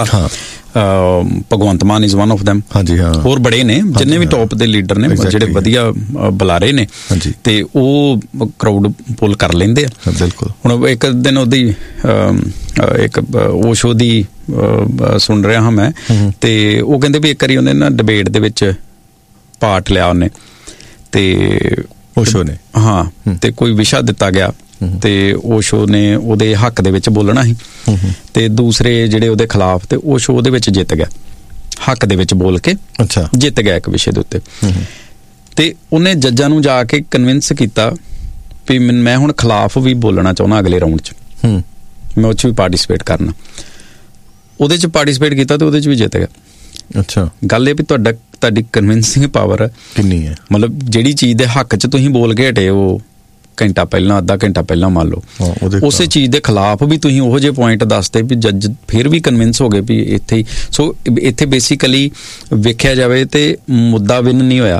Bhagwant Mann is one of them. ਹੋਰ ਬੜੇ ਨੇ ਜਿੰਨੇ ਵੀ ਟੌਪ ਦੇ ਲੀਡਰ ਨੇ ਜਿਹੜੇ ਵਧੀਆ ਬੁਲਾਰੇ ਨੇ, ਤੇ ਉਹ ਕਰਾਊਡ ਪੁੱਲ ਕਰ ਲੈਂਦੇ ਆ। ਬਿਲਕੁਲ। ਹੁਣ ਇੱਕ ਦਿਨ ਉਹਦੀ ਇੱਕ ਓਸ਼ੋ ਦੀ ਸੁਣ ਰਿਹਾ ਹਾਂ ਮੈਂ, ਤੇ ਉਹ ਕਹਿੰਦੇ ਵੀ ਇੱਕ ਵਾਰੀ ਉਹਨੇ ਨਾ ਡਿਬੇਟ ਦੇ ਵਿੱਚ ਪਾਰਟ ਲਿਆ ਉਹਨੇ, ਤੇ ਓਸ਼ੋ ਨੇ, ਹਾਂ, ਤੇ ਕੋਈ ਵਿਸ਼ਾ ਦਿੱਤਾ ਗਿਆ ਤੇ ਓਸ਼ੋ ਨੇ ਉਹਦੇ ਹੱਕ ਦੇ ਵਿੱਚ ਬੋਲਣਾ ਸੀ, ਤੇ ਦੂਸਰੇ ਜਿਹੜੇ ਉਹਦੇ ਖਿਲਾਫ, ਤੇ ਓਸ਼ੋ ਉਹਦੇ ਵਿੱਚ ਜਿੱਤ ਗਿਆ, ਹੱਕ ਦੇ ਵਿੱਚ ਬੋਲ ਕੇ ਜਿੱਤ ਗਿਆ ਇੱਕ ਵਿਸ਼ੇ ਦੇ ਉੱਤੇ। ਤੇ ਉਹਨੇ ਜੱਜਾਂ ਨੂੰ ਜਾ ਕੇ ਕਨਵਿੰਸ ਕੀਤਾ ਵੀ ਮੈਂ ਹੁਣ ਖਿਲਾਫ ਵੀ ਬੋਲਣਾ ਚਾਹੁੰਦਾ ਅਗਲੇ ਰਾਊਂਡ 'ਚ, ਮੈਂ ਉਹ 'ਚ ਵੀ ਪਾਰਟੀਸਪੇਟ ਕਰਨਾ। ਉਹਦੇ 'ਚ ਪਾਰਟੀਸਪੇਟ ਕੀਤਾ ਤੇ ਉਹਦੇ 'ਚ ਵੀ ਜਿੱਤ ਗਿਆ। ਅੱਛਾ, ਗੱਲ ਇਹ ਵੀ ਤੁਹਾਡੀ ਕਨਵਿੰਸਿੰਗ ਪਾਵਰ ਕਿੰਨੀ ਹੈ, ਮਤਲਬ ਜਿਹੜੀ ਚੀਜ਼ ਦੇ ਹੱਕ 'ਚ ਤੁਸੀਂ ਬੋਲ ਕੇ ਹਟੇ ਹੋ ਘੰਟਾ ਪਹਿਲਾਂ, ਅੱਧਾ ਘੰਟਾ ਪਹਿਲਾਂ, ਮੰਨ ਲਓ ਉਸੇ ਚੀਜ਼ ਦੇ ਖਿਲਾਫ ਵੀ ਤੁਸੀਂ ਉਹੋ ਜਿਹੇ ਪੁਆਇੰਟ ਦੱਸਦੇ ਵੀ ਜੱਜ ਫਿਰ ਵੀ ਕਨਵਿੰਸ ਹੋ ਗਏ ਵੀ ਇੱਥੇ ਹੀ। ਸੋ ਇੱਥੇ ਬੇਸਿਕਲੀ ਵੇਖਿਆ ਜਾਵੇ ਤੇ ਮੁੱਦਾ ਵਿਨ ਨਹੀਂ ਹੋਇਆ,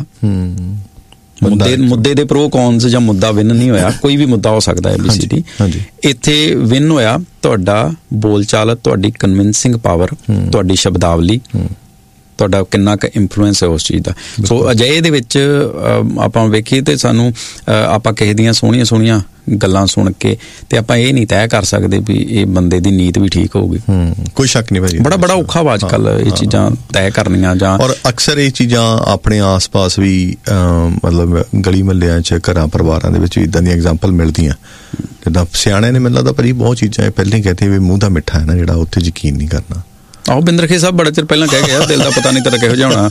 ਮੁੱਦੇ ਦੇ ਪ੍ਰੋ ਕੌਨਸ ਜਾਂ ਮੁੱਦਾ ਵਿਨ ਨਹੀਂ ਹੋਇਆ, ਕੋਈ ਵੀ ਮੁੱਦਾ ਹੋ ਸਕਦਾ ਹੈ ABCD। ਇੱਥੇ ਵਿਨ ਹੋਇਆ ਤੁਹਾਡਾ ਬੋਲਚਾਲ, ਤੁਹਾਡੀ ਕਨਵਿੰਸਿੰਗ ਪਾਵਰ, ਤੁਹਾਡੀ ਸ਼ਬਦਾਵਲੀ, ਤੁਹਾਡਾ ਕਿੰਨਾ ਕੁ ਇਨਫਲੂਐਂਸ ਹੈ ਉਸ ਚੀਜ਼ ਦਾ। ਸੋ ਅਜਿਹੇ ਦੇ ਵਿੱਚ ਆਪਾਂ ਵੇਖੀਏ ਤੇ ਸਾਨੂੰ ਆਪਾਂ ਕਿਸੇ ਦੀਆਂ ਸੋਹਣੀਆਂ ਸੋਹਣੀਆਂ ਗੱਲਾਂ ਸੁਣ ਕੇ ਤੇ ਆਪਾਂ ਇਹ ਨਹੀਂ ਤੈਅ ਕਰ ਸਕਦੇ ਵੀ ਇਹ ਬੰਦੇ ਦੀ ਨੀਤ ਵੀ ਠੀਕ ਹੋਊਗੀ। ਕੋਈ ਸ਼ੱਕ ਨਹੀਂ ਭਾਜੀ, ਬੜਾ ਔਖਾ ਵਾ ਅੱਜ ਕੱਲ ਇਹ ਚੀਜ਼ਾਂ ਤੈਅ ਕਰਨੀਆਂ। ਜਾਂ ਔਰ ਅਕਸਰ ਇਹ ਚੀਜ਼ਾਂ ਆਪਣੇ ਆਸ-ਪਾਸ ਵੀ ਮਤਲਬ ਗਲੀ ਮਹੱਲਿਆਂ 'ਚ, ਘਰਾਂ ਪਰਿਵਾਰਾਂ ਦੇ ਵਿੱਚ ਵੀ ਇੱਦਾਂ ਦੀਆਂ ਐਗਜ਼ਾਮਪਲ ਮਿਲਦੀਆਂ, ਜਿੱਦਾਂ ਸਿਆਣਿਆਂ ਨੇ ਮੈਨੂੰ ਲੱਗਦਾ ਭਾਜੀ ਬਹੁਤ ਚੀਜ਼ਾਂ ਪਹਿਲਾਂ ਹੀ ਕਹਿੰਦੇ ਵੀ ਮੂੰਹ ਦਾ ਮਿੱਠਾ ਹੈ ਨਾ ਜਿਹੜਾ, ਉੱਥੇ ਯਕੀਨ ਨਹੀਂ ਕਰਨਾ। ਆਹੋ, ਬਿੰਦਰਖੇ ਸਾਹਿਬ ਬੜਾ ਚਿਰ ਪਹਿਲਾਂ ਕਹਿ ਗਿਆ, ਦਿਲ ਦਾ ਪਤਾ ਨਹੀਂ ਤੇਰਾ ਕਿਹੋ ਜਿਹਾ ਹੋਣਾ।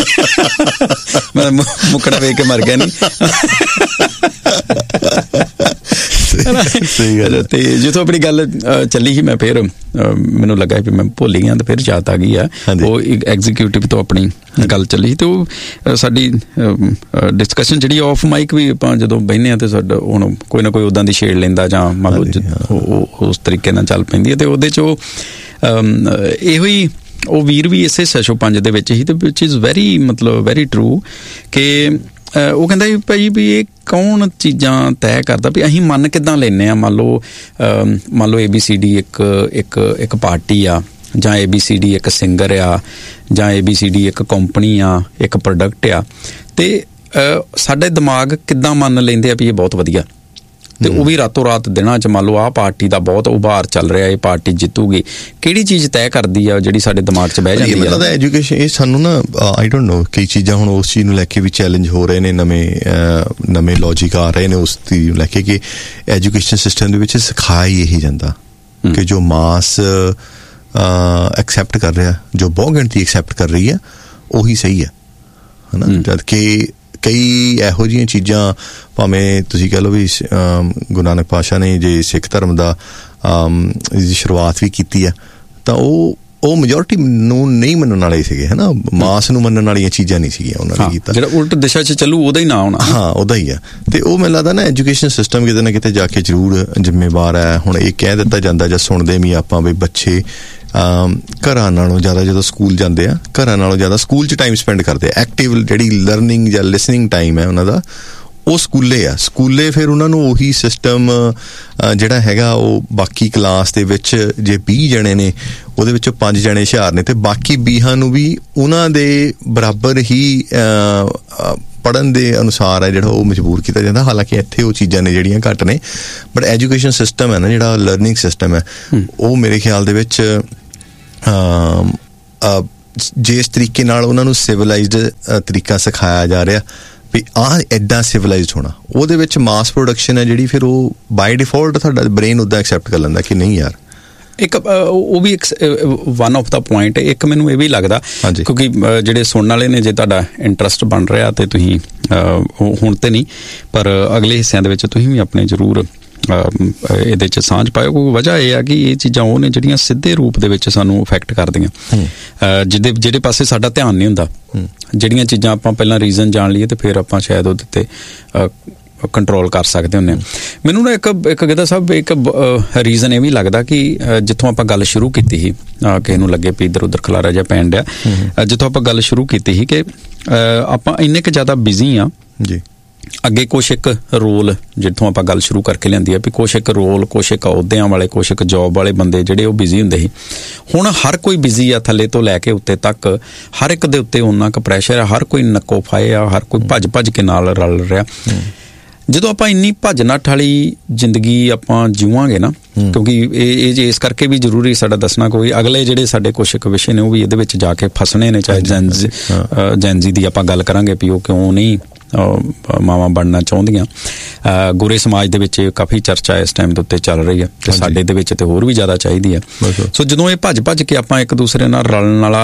ਮੈਂ ਮੁੱਕੜਾ ਵੇਖ ਕੇ ਮਰ ਗਿਆ ਨਹੀਂ। ਸਹੀ ਗੱਲ। ਤੇ ਜਿੱਥੋਂ ਆਪਣੀ ਗੱਲ ਚੱਲੀ ਸੀ, ਮੈਂ ਫਿਰ ਮੈਨੂੰ ਲੱਗਾ ਵੀ ਮੈਂ ਭੁੱਲ ਗਿਆ, ਤੇ ਫਿਰ ਯਾਦ ਆ ਗਈ ਆ। ਉਹ ਐਗਜ਼ੀਕਿਊਟਿਵ ਤੋਂ ਆਪਣੀ ਗੱਲ ਚੱਲੀ, ਤੇ ਉਹ ਸਾਡੀ ਡਿਸਕਸ਼ਨ ਜਿਹੜੀ ਆਫ ਮਾਈਕ ਵੀ ਆਪਾਂ ਜਦੋਂ ਬਹਿੰਦੇ ਆ ਤੇ ਸਾਡਾ ਹੁਣ ਕੋਈ ਨਾ ਕੋਈ ਉੱਦਾਂ ਦੀ ਛੇੜ ਲੈਂਦਾ, ਜਾਂ ਮੰਨ ਲਓ ਉਸ ਤਰੀਕੇ ਨਾਲ ਚੱਲ ਪੈਂਦੀ ਹੈ। ਤੇ ਉਹਦੇ 'ਚ ਉਹ ਇਹੋ ਹੀ ਉਹ ਵੀਰ ਵੀ ਇਸੇ ਸੈਸ਼ੋ 5 ਦੇ ਵਿੱਚ ਹੀ, ਤੇ ਵਿਚ ਇਜ਼ ਵੈਰੀ ਟਰੂ ਕਿ ਉਹ ਕਹਿੰਦਾ ਵੀ ਭਾਈ ਵੀ ਇਹ ਕੌਣ ਚੀਜ਼ਾਂ ਤੈਅ ਕਰਦਾ ਵੀ ਅਸੀਂ ਮੰਨ ਕਿੱਦਾਂ ਲੈਂਦੇ ਹਾਂ। ਮੰਨ ਲਓ ABCD ਇੱਕ ਪਾਰਟੀ ਆ, ਜਾਂ ABCD ਇੱਕ ਸਿੰਗਰ ਆ, ਜਾਂ ABCD ਇੱਕ ਕੰਪਨੀ ਆ, ਇੱਕ ਪ੍ਰੋਡਕਟ ਆ, ਤੇ ਸਾਡੇ ਦਿਮਾਗ ਕਿੱਦਾਂ ਮੰਨ ਲੈਂਦੇ ਆ ਵੀ ਇਹ ਬਹੁਤ ਵਧੀਆ, ਤੇ ਉਹ ਵੀ ਰਾਤੋਂ ਰਾਤ ਦਿਨਾਂ 'ਚ ਮੰਨ ਲਓ ਆਹ ਪਾਰਟੀ ਦਾ ਬਹੁਤ ਉਭਾਰ ਚੱਲ ਰਿਹਾ, ਇਹ ਪਾਰਟੀ ਜਿੱਤੂਗੀ। ਕਿਹੜੀ ਚੀਜ਼ ਤੈਅ ਕਰਦੀ ਆ ਜਿਹੜੀ ਸਾਡੇ ਦਿਮਾਗ 'ਚ ਬਹਿ ਜਾਂਦੀ ਹੈ? ਐਜੂਕੇਸ਼ਨ, ਇਹ ਸਾਨੂੰ ਨਾ ਆਈ ਡੋਂਟ ਨੋ, ਕਈ ਚੀਜ਼ਾਂ ਹੁਣ ਉਸ ਚੀਜ਼ ਨੂੰ ਲੈ ਕੇ ਵੀ ਚੈਲੰਜ ਹੋ ਰਹੇ ਨੇ, ਨਵੇਂ ਲੌਜਿਕ ਆ ਰਹੇ ਨੇ ਉਸ ਦੀ ਲੈ ਕੇ, ਕਿ ਐਜੂਕੇਸ਼ਨ ਸਿਸਟਮ ਦੇ ਵਿੱਚ ਸਿਖਾਇਆ ਹੀ ਇਹੀ ਜਾਂਦਾ ਕਿ ਜੋ ਮਾਸ ਐਕਸੈਪਟ ਕਰ ਰਿਹਾ, ਜੋ ਬਹੁਤ ਗਿਣਤੀ ਐਕਸੈਪਟ ਕਰ ਰਹੀ ਹੈ, ਉਹੀ ਸਹੀ ਹੈ ਨਾ। ਜਦ ਕਿ ਕਈ ਇਹੋ ਜਿਹੀਆਂ ਚੀਜ਼ਾਂ, ਭਾਵੇਂ ਤੁਸੀਂ ਕਹਿ ਲਓ ਵੀ ਗੁਰੂ ਨਾਨਕ ਪਾਤਸ਼ਾਹ ਨੇ ਜੇ ਸਿੱਖ ਧਰਮ ਦਾ ਦੀ ਸ਼ੁਰੂਆਤ ਵੀ ਕੀਤੀ ਆ, ਤਾਂ ਉਹ ਮੈਜੋਰਿਟੀ ਨੂੰ ਨਹੀਂ ਮੰਨਣ ਵਾਲੇ ਸੀਗੇ, ਹੈ ਨਾ, ਮਾਸ ਨੂੰ ਮੰਨਣ ਵਾਲੀਆਂ ਚੀਜ਼ਾਂ ਨਹੀਂ ਸੀਗੀਆਂ ਉਹਨਾਂ ਨੇ ਕੀਤਾ। ਜਿਹੜਾ ਉਲਟ ਦਿਸ਼ਾ 'ਚ ਚੱਲੂ ਉਹਦਾ ਹੀ ਨਾ ਹੋਣਾ। ਹਾਂ, ਉਹਦਾ ਹੀ ਆ। ਤੇ ਉਹ ਮੈਨੂੰ ਲੱਗਦਾ ਨਾ ਐਜੂਕੇਸ਼ਨ ਸਿਸਟਮ ਕਿਤੇ ਨਾ ਕਿਤੇ ਜਾ ਕੇ ਜ਼ਰੂਰ ਜ਼ਿੰਮੇਵਾਰ ਹੈ। ਹੁਣ ਇਹ ਕਹਿ ਦਿੱਤਾ ਜਾਂਦਾ ਜਾਂ ਸੁਣਦੇ ਵੀ ਆਪਾਂ ਵੀ ਬੱਚੇ ਘਰਾਂ ਨਾਲੋਂ ਜ਼ਿਆਦਾ ਜਦੋਂ ਸਕੂਲ ਜਾਂਦੇ ਆ, ਘਰਾਂ ਨਾਲੋਂ ਜ਼ਿਆਦਾ ਸਕੂਲ 'ਚ ਟਾਈਮ ਸਪੈਂਡ ਕਰਦੇ ਆ। ਐਕਟਿਵ ਜਿਹੜੀ ਲਰਨਿੰਗ ਜਾਂ ਲਿਸਨਿੰਗ ਟਾਈਮ ਹੈ ਉਹਨਾਂ ਦਾ, ਉਹ ਸਕੂਲੇ ਆ। ਸਕੂਲੇ ਫਿਰ ਉਹਨਾਂ ਨੂੰ ਉਹੀ ਸਿਸਟਮ ਜਿਹੜਾ ਹੈਗਾ, ਉਹ ਬਾਕੀ ਕਲਾਸ ਦੇ ਵਿੱਚ ਜੇ 20 ਜਣੇ ਨੇ, ਉਹਦੇ ਵਿੱਚੋਂ 5 ਜਣੇ ਹੁਸ਼ਿਆਰ ਨੇ, ਤੇ ਬਾਕੀ 20 ਨੂੰ ਵੀ ਉਹਨਾਂ ਦੇ ਬਰਾਬਰ ਹੀ ਪੜ੍ਹਨ ਦੇ ਅਨੁਸਾਰ ਹੈ ਜਿਹੜਾ ਉਹ ਮਜਬੂਰ ਕੀਤਾ ਜਾਂਦਾ। ਹਾਲਾਂਕਿ ਇੱਥੇ ਉਹ ਚੀਜ਼ਾਂ ਨੇ ਜਿਹੜੀਆਂ ਘੱਟ ਨੇ, ਬਟ ਐਜੂਕੇਸ਼ਨ ਸਿਸਟਮ ਹੈ ਨਾ, ਜਿਹੜਾ ਲਰਨਿੰਗ ਸਿਸਟਮ ਹੈ, ਉਹ ਮੇਰੇ ਖਿਆਲ ਦੇ ਵਿੱਚ ਜਿਸ ਤਰੀਕੇ ਨਾਲ ਉਹਨਾਂ ਨੂੰ ਸਿਵਲਾਈਜ਼ਡ ਤਰੀਕਾ ਸਿਖਾਇਆ ਜਾ ਰਿਹਾ ਵੀ ਆਹ ਇੱਦਾਂ ਸਿਵਲਾਈਜ਼ਡ ਹੋਣਾ, ਉਹਦੇ ਵਿੱਚ ਮਾਸ ਪ੍ਰੋਡਕਸ਼ਨ ਹੈ ਜਿਹੜੀ, ਫਿਰ ਉਹ ਬਾਈ ਡਿਫਾਲਟ ਤੁਹਾਡਾ ਬ੍ਰੇਨ ਉੱਦਾਂ ਐਕਸੈਪਟ ਕਰ ਲੈਂਦਾ ਕਿ ਨਹੀਂ ਯਾਰ। ਇੱਕ ਉਹ ਵੀ ਇੱਕ ਵਨ ਆਫ ਦਾ ਪੁਆਇੰਟ, ਇੱਕ ਮੈਨੂੰ ਇਹ ਵੀ ਲੱਗਦਾ ਕਿਉਂਕਿ ਜਿਹੜੇ ਸੁਣਨ ਵਾਲੇ ਨੇ, ਜੇ ਤੁਹਾਡਾ ਇੰਟਰਸਟ ਬਣ ਰਿਹਾ ਤੇ ਤੁਸੀਂ ਹੁਣ ਤੇ ਨਹੀਂ ਪਰ ਅਗਲੇ ਹਿੱਸਿਆਂ ਦੇ ਵਿੱਚ ਤੁਸੀਂ ਵੀ ਆਪਣੇ ਜ਼ਰੂਰ ਇਹਦੇ 'ਚ ਸਾਂਝ ਪਾਇਓ। ਕਿਉਂਕਿ ਵਜ੍ਹਾ ਇਹ ਆ ਕਿ ਇਹ ਚੀਜ਼ਾਂ ਉਹ ਨੇ ਜਿਹੜੀਆਂ ਸਿੱਧੇ ਰੂਪ ਦੇ ਵਿੱਚ ਸਾਨੂੰ ਅਫੈਕਟ ਕਰਦੀਆਂ, ਜਿਹੜੇ ਪਾਸੇ ਸਾਡਾ ਧਿਆਨ ਨਹੀਂ ਹੁੰਦਾ। ਜਿਹੜੀਆਂ ਚੀਜ਼ਾਂ ਆਪਾਂ ਪਹਿਲਾਂ ਰੀਜ਼ਨ ਜਾਣ ਲਈਏ ਤੇ ਫਿਰ ਆਪਾਂ ਸ਼ਾਇਦ ਉਹਦੇ ਤੇ ਕੰਟਰੋਲ ਕਰ ਸਕਦੇ ਹੁੰਦੇ ਹਾਂ। ਮੈਨੂੰ ਨਾ ਇੱਕ ਗਿੱਧਾ ਸਾਹਿਬ ਇੱਕ ਰੀਜ਼ਨ ਇਹ ਵੀ ਲੱਗਦਾ ਕਿ ਜਿੱਥੋਂ ਆਪਾਂ ਗੱਲ ਸ਼ੁਰੂ ਕੀਤੀ ਸੀ, ਕਿਸੇ ਨੂੰ ਲੱਗੇ ਵੀ ਇੱਧਰ ਉੱਧਰ ਖਲਾਰਾ ਜਿਹਾ ਪੈਣ ਡਿਆ, ਜਿੱਥੋਂ ਆਪਾਂ ਗੱਲ ਸ਼ੁਰੂ ਕੀਤੀ ਸੀ ਕਿ ਆਪਾਂ ਇੰਨੇ ਕੁ ਜ਼ਿਆਦਾ ਬਿਜ਼ੀ ਆ ਜੀ। ਅੱਗੇ ਕੁਛ ਇੱਕ ਰੋਲ ਜਿੱਥੋਂ ਆਪਾਂ ਗੱਲ ਸ਼ੁਰੂ ਕਰਕੇ ਲਿਆਂਦੀ ਆ ਵੀ ਕੁਛ ਇੱਕ ਰੋਲ, ਕੁਛ ਇੱਕ ਅਹੁਦਿਆਂ ਵਾਲੇ, ਕੁਛ ਇੱਕ ਜੌਬ ਵਾਲੇ ਬੰਦੇ ਜਿਹੜੇ ਉਹ ਬਿਜ਼ੀ ਹੁੰਦੇ ਸੀ। ਹੁਣ ਹਰ ਕੋਈ ਬਿਜ਼ੀ ਆ, ਥੱਲੇ ਤੋਂ ਲੈ ਕੇ ਉੱਤੇ ਤੱਕ ਹਰ ਇੱਕ ਦੇ ਉੱਤੇ ਓਨਾ ਕੁ ਪ੍ਰੈਸ਼ਰ ਆ, ਹਰ ਕੋਈ ਨੱਕੋ ਫਾਏ ਆ, ਹਰ ਕੋਈ ਭੱਜ ਕੇ ਨਾਲ ਰਲ ਰਿਹਾ। ਜਦੋਂ ਆਪਾਂ ਇੰਨੀ ਭੱਜ ਨੱਠ ਵਾਲੀ ਜ਼ਿੰਦਗੀ ਆਪਾਂ ਜੀਵਾਂਗੇ ਨਾ, ਕਿਉਂਕਿ ਇਹ ਇਸ ਕਰਕੇ ਵੀ ਜ਼ਰੂਰੀ ਸਾਡਾ ਦੱਸਣਾ, ਕੋਈ ਅਗਲੇ ਜਿਹੜੇ ਸਾਡੇ ਕੁਛ ਇੱਕ ਵਿਸ਼ੇ ਨੇ ਉਹ ਵੀ ਇਹਦੇ ਵਿੱਚ ਜਾ ਕੇ ਫਸਣੇ ਨੇ। ਚਾਹੇ ਜੈਨਜ਼ੀ ਦੀ ਆਪਾਂ ਗੱਲ ਕਰਾਂਗੇ ਵੀ ਉਹ ਕਿਉਂ ਨਹੀਂ ਮਾਵਾਂ ਬਣਨਾ ਚਾਹੁੰਦੀਆਂ। ਗੋਰੇ ਸਮਾਜ ਦੇ ਵਿੱਚ ਕਾਫੀ ਚਰਚਾ ਇਸ ਟਾਈਮ ਦੇ ਉੱਤੇ ਚੱਲ ਰਹੀ ਹੈ ਤੇ ਸਾਡੇ ਦੇ ਵਿੱਚ ਤੇ ਹੋਰ ਵੀ ਜ਼ਿਆਦਾ ਚਾਹੀਦੀ ਹੈ। ਸੋ ਜਦੋਂ ਇਹ ਭੱਜ ਕੇ ਆਪਾਂ ਇੱਕ ਦੂਸਰੇ ਨਾਲ ਰਲਣ ਵਾਲਾ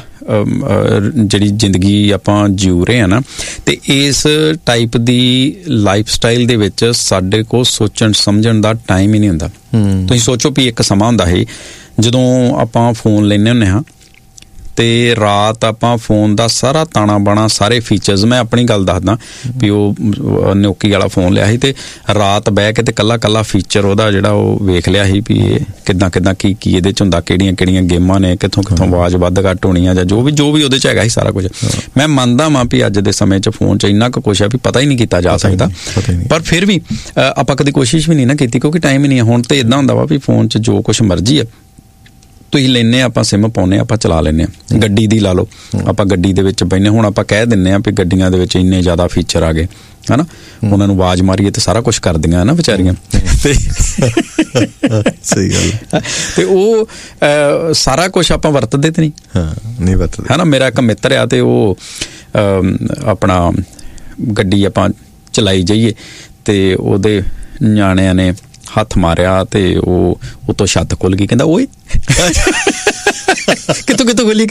ਜਿਹੜੀ ਜ਼ਿੰਦਗੀ ਆਪਾਂ ਜਿਉ ਰਹੇ ਹਾਂ ਨਾ, ਤੇ ਇਸ ਟਾਈਪ ਦੀ ਲਾਈਫ ਸਟਾਈਲ ਦੇ ਵਿੱਚ ਸਾਡੇ ਕੋਲ ਸੋਚਣ ਸਮਝਣ ਦਾ ਟਾਈਮ ਹੀ ਨਹੀਂ ਹੁੰਦਾ। ਤੁਸੀਂ ਸੋਚੋ ਵੀ ਇੱਕ ਸਮਾਂ ਹੁੰਦਾ ਸੀ ਜਦੋਂ ਆਪਾਂ ਫੋਨ ਲੈਂਦੇ ਹੁੰਦੇ ਹਾਂ ਤੇ ਰਾਤ ਆਪਾਂ ਫੋਨ ਦਾ ਸਾਰਾ ਤਾਣਾ ਬਾਣਾ, ਸਾਰੇ ਫੀਚਰਸ, ਮੈਂ ਆਪਣੀ ਗੱਲ ਦੱਸਦਾ ਵੀ ਉਹ ਨੋਕੀ ਵਾਲਾ ਫੋਨ ਲਿਆ ਸੀ ਤੇ ਰਾਤ ਬਹਿ ਕੇ ਤੇ ਕੱਲਾ ਫੀਚਰ ਉਹਦਾ ਜਿਹੜਾ ਉਹ ਵੇਖ ਲਿਆ ਸੀ ਵੀ ਇਹ ਕਿੱਦਾਂ ਕੀ ਇਹਦੇ 'ਚ ਹੁੰਦਾ, ਕਿਹੜੀਆਂ ਗੇਮਾਂ ਨੇ, ਕਿੱਥੋਂ ਆਵਾਜ਼ ਵੱਧ ਘੱਟ ਹੋਣੀ ਆ, ਜਾਂ ਜੋ ਵੀ ਉਹਦੇ 'ਚ ਹੈਗਾ ਸੀ ਸਾਰਾ ਕੁਝ। ਮੈਂ ਮੰਨਦਾ ਵਾਂ ਵੀ ਅੱਜ ਦੇ ਸਮੇਂ 'ਚ ਫੋਨ 'ਚ ਇੰਨਾ ਕੁ ਕੁਛ ਆ ਵੀ ਪਤਾ ਹੀ ਨਹੀਂ ਕੀਤਾ ਜਾ ਸਕਦਾ, ਪਰ ਫਿਰ ਵੀ ਆਪਾਂ ਕਦੀ ਕੋਸ਼ਿਸ਼ ਵੀ ਨਹੀਂ ਨਾ ਕੀਤੀ ਕਿਉਂਕਿ ਟਾਈਮ ਹੀ ਨਹੀਂ ਹੈ। ਹੁਣ ਤੇ ਇੱਦਾਂ ਹੁੰਦਾ ਵਾ ਵੀ ਫੋਨ 'ਚ ਜੋ ਕੁਛ ਮਰਜ਼ੀ ਆ ਤੁਸੀਂ ਲੈਂਦੇ, ਆਪਾਂ ਸਿਮ ਪਾਉਂਦੇ, ਆਪਾਂ ਚਲਾ ਲੈਂਦੇ ਹਾਂ। ਗੱਡੀ ਦੀ ਲਾ ਲਓ, ਆਪਾਂ ਗੱਡੀ ਦੇ ਵਿੱਚ ਬੈਠੇ, ਹੁਣ ਆਪਾਂ ਕਹਿ ਦਿੰਦੇ ਹਾਂ ਵੀ ਗੱਡੀਆਂ ਦੇ ਵਿੱਚ ਇੰਨੇ ਜ਼ਿਆਦਾ ਫੀਚਰ ਆ ਗਏ ਹੈ ਨਾ, ਉਹਨਾਂ ਨੂੰ ਆਵਾਜ਼ ਮਾਰੀਏ ਤੇ ਸਾਰਾ ਕੁਛ ਕਰਦੀਆਂ ਨਾ ਵਿਚਾਰੀਆਂ। ਸਹੀ ਗੱਲ। ਤੇ ਉਹ ਸਾਰਾ ਕੁਛ ਆਪਾਂ ਵਰਤਦੇ ਤੇ ਨਹੀਂ ਵਰਤਦੇ ਹੈ ਨਾ। ਮੇਰਾ ਇੱਕ ਮਿੱਤਰ ਆ ਤੇ ਉਹ ਆਪਣਾ ਗੱਡੀ ਆਪਾਂ ਚਲਾਈ ਜਾਈਏ ਤੇ ਉਹਦੇ ਨਿਆਣਿਆਂ ਨੇ ਹੱਥ ਮਾਰਿਆ ਤੇ ਉਹ ਉਤੋਂ ਛੱਤ ਖੁੱਲ ਗਈ, ਕਹਿੰਦਾ ਓਏ ਕਿੱਥੋਂ ਖੁੱਲੀ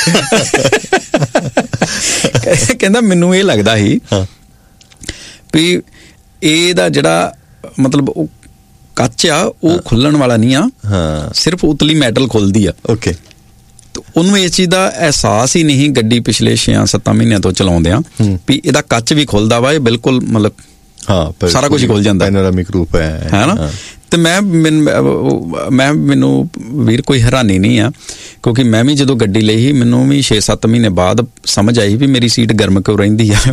ਕਹਿੰਦਾ ਮੈਨੂੰ ਇਹ ਲੱਗਦਾ ਸੀ ਵੀ ਇਹਦਾ ਜਿਹੜਾ ਮਤਲਬ ਉਹ ਕੱਚ ਆ ਉਹ ਖੁੱਲਣ ਵਾਲਾ ਨਹੀਂ ਆ, ਸਿਰਫ ਉਤਲੀ ਮੈਟਲ ਖੁੱਲਦੀ ਆ। ਓਕੇ, ਉਹਨੂੰ ਇਸ ਚੀਜ਼ ਦਾ ਅਹਿਸਾਸ ਹੀ ਨਹੀਂ ਗੱਡੀ ਪਿਛਲੇ 6-7 ਮਹੀਨਿਆਂ ਤੋਂ ਚਲਾਉਂਦੇ ਆ ਵੀ ਇਹਦਾ ਕੱਚ ਵੀ ਖੁੱਲਦਾ ਵਾ, ਇਹ ਬਿਲਕੁਲ ਮਤਲਬ ਸਾਰਾ ਕੁਝ ਹੀ ਖੁੱਲ ਜਾਂਦਾ ਹੈ ਨਾ। ਤੇ ਮੈਨੂੰ ਵੀਰ ਕੋਈ ਹੈਰਾਨੀ ਨਹੀਂ ਆ ਕਿਉਂਕਿ ਮੈਂ ਵੀ ਜਦੋਂ ਗੱਡੀ ਲਈ ਸੀ ਮੈਨੂੰ ਵੀ 6-7 ਮਹੀਨੇ ਬਾਅਦ ਸਮਝ ਆਈ ਵੀ ਮੇਰੀ ਸੀਟ ਗਰਮ ਕਿਉਂ ਰਹਿੰਦੀ ਆ।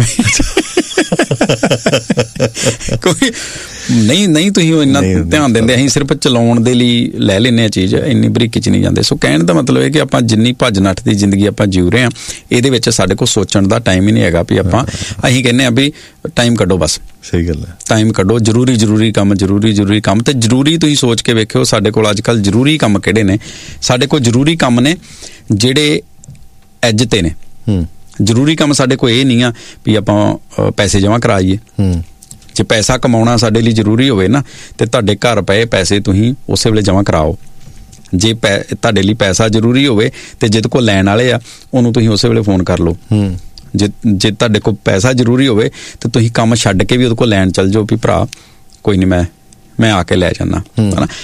ਕੋਈ ਨਹੀਂ ਤੁਸੀਂ ਉਹ ਇੰਨਾ ਧਿਆਨ ਦਿੰਦੇ, ਅਸੀਂ ਸਿਰਫ ਚਲਾਉਣ ਦੇ ਲਈ ਲੈ ਲੈਂਦੇ ਹਾਂ ਚੀਜ਼, ਇੰਨੀ ਬਰੀਕੀ 'ਚ ਨਹੀਂ ਜਾਂਦੇ। ਸੋ ਕਹਿਣ ਦਾ ਮਤਲਬ ਹੈ ਕਿ ਆਪਾਂ ਜਿੰਨੀ ਭੱਜ ਨੱਠ ਦੀ ਜ਼ਿੰਦਗੀ ਆਪਾਂ ਜਿਉ ਰਹੇ ਹਾਂ ਇਹਦੇ ਵਿੱਚ ਸਾਡੇ ਕੋਲ ਸੋਚਣ ਦਾ ਟਾਈਮ ਹੀ ਨਹੀਂ ਹੈਗਾ ਵੀ ਅਸੀਂ ਕਹਿੰਦੇ ਹਾਂ ਵੀ ਟਾਈਮ ਕੱਢੋ, ਬਸ ਸਹੀ ਗੱਲ ਹੈ, ਟਾਈਮ ਕੱਢੋ, ਜ਼ਰੂਰੀ ਕੰਮ ਤੇ ਜ਼ਰੂਰੀ ਤੁਸੀਂ ਸੋਚ ਕੇ ਵੇਖਿਓ ਸਾਡੇ ਕੋਲ ਅੱਜ ਕੱਲ੍ਹ ਜ਼ਰੂਰੀ ਕੰਮ ਕਿਹੜੇ ਨੇ। ਸਾਡੇ ਕੋਲ ਜ਼ਰੂਰੀ ਕੰਮ ਨੇ ਜਿਹੜੇ ਐਜ ਤੇ ਨੇ। ਜ਼ਰੂਰੀ ਕੰਮ ਸਾਡੇ ਕੋਲ ਇਹ ਨਹੀਂ ਆ ਵੀ ਆਪਾਂ ਪੈਸੇ ਜਮ੍ਹਾਂ ਕਰਾਈਏ। ਜੇ ਪੈਸਾ ਕਮਾਉਣਾ ਸਾਡੇ ਲਈ ਜ਼ਰੂਰੀ ਹੋਵੇ ਨਾ ਤੇ ਤੁਹਾਡੇ ਘਰ ਪਏ ਪੈਸੇ ਤੁਸੀਂ ਉਸੇ ਵੇਲੇ ਜਮ੍ਹਾਂ ਕਰਾਓ। ਜੇ ਤੁਹਾਡੇ ਲਈ ਪੈਸਾ ਜ਼ਰੂਰੀ ਹੋਵੇ ਤੇ ਜਿਹਦੇ ਕੋਲ ਲੈਣ ਵਾਲੇ ਆ ਉਹਨੂੰ ਤੁਸੀਂ ਉਸੇ ਵੇਲੇ ਫੋਨ ਕਰ ਲਓ। ਜੇ ਤੁਹਾਡੇ ਕੋਲ ਪੈਸਾ ਜ਼ਰੂਰੀ ਹੋਵੇ ਤੇ ਤੁਸੀਂ ਕੰਮ ਛੱਡ ਕੇ ਵੀ ਉਹਦੇ ਕੋਲ ਲੈਣ ਚੱਲ ਜਾਓ ਵੀ ਭਰਾ ਕੋਈ ਨਹੀਂ ਮੈਂ ਆ ਕੇ ਲੈ ਜਾਣਾ ਹੈ ਨਾ।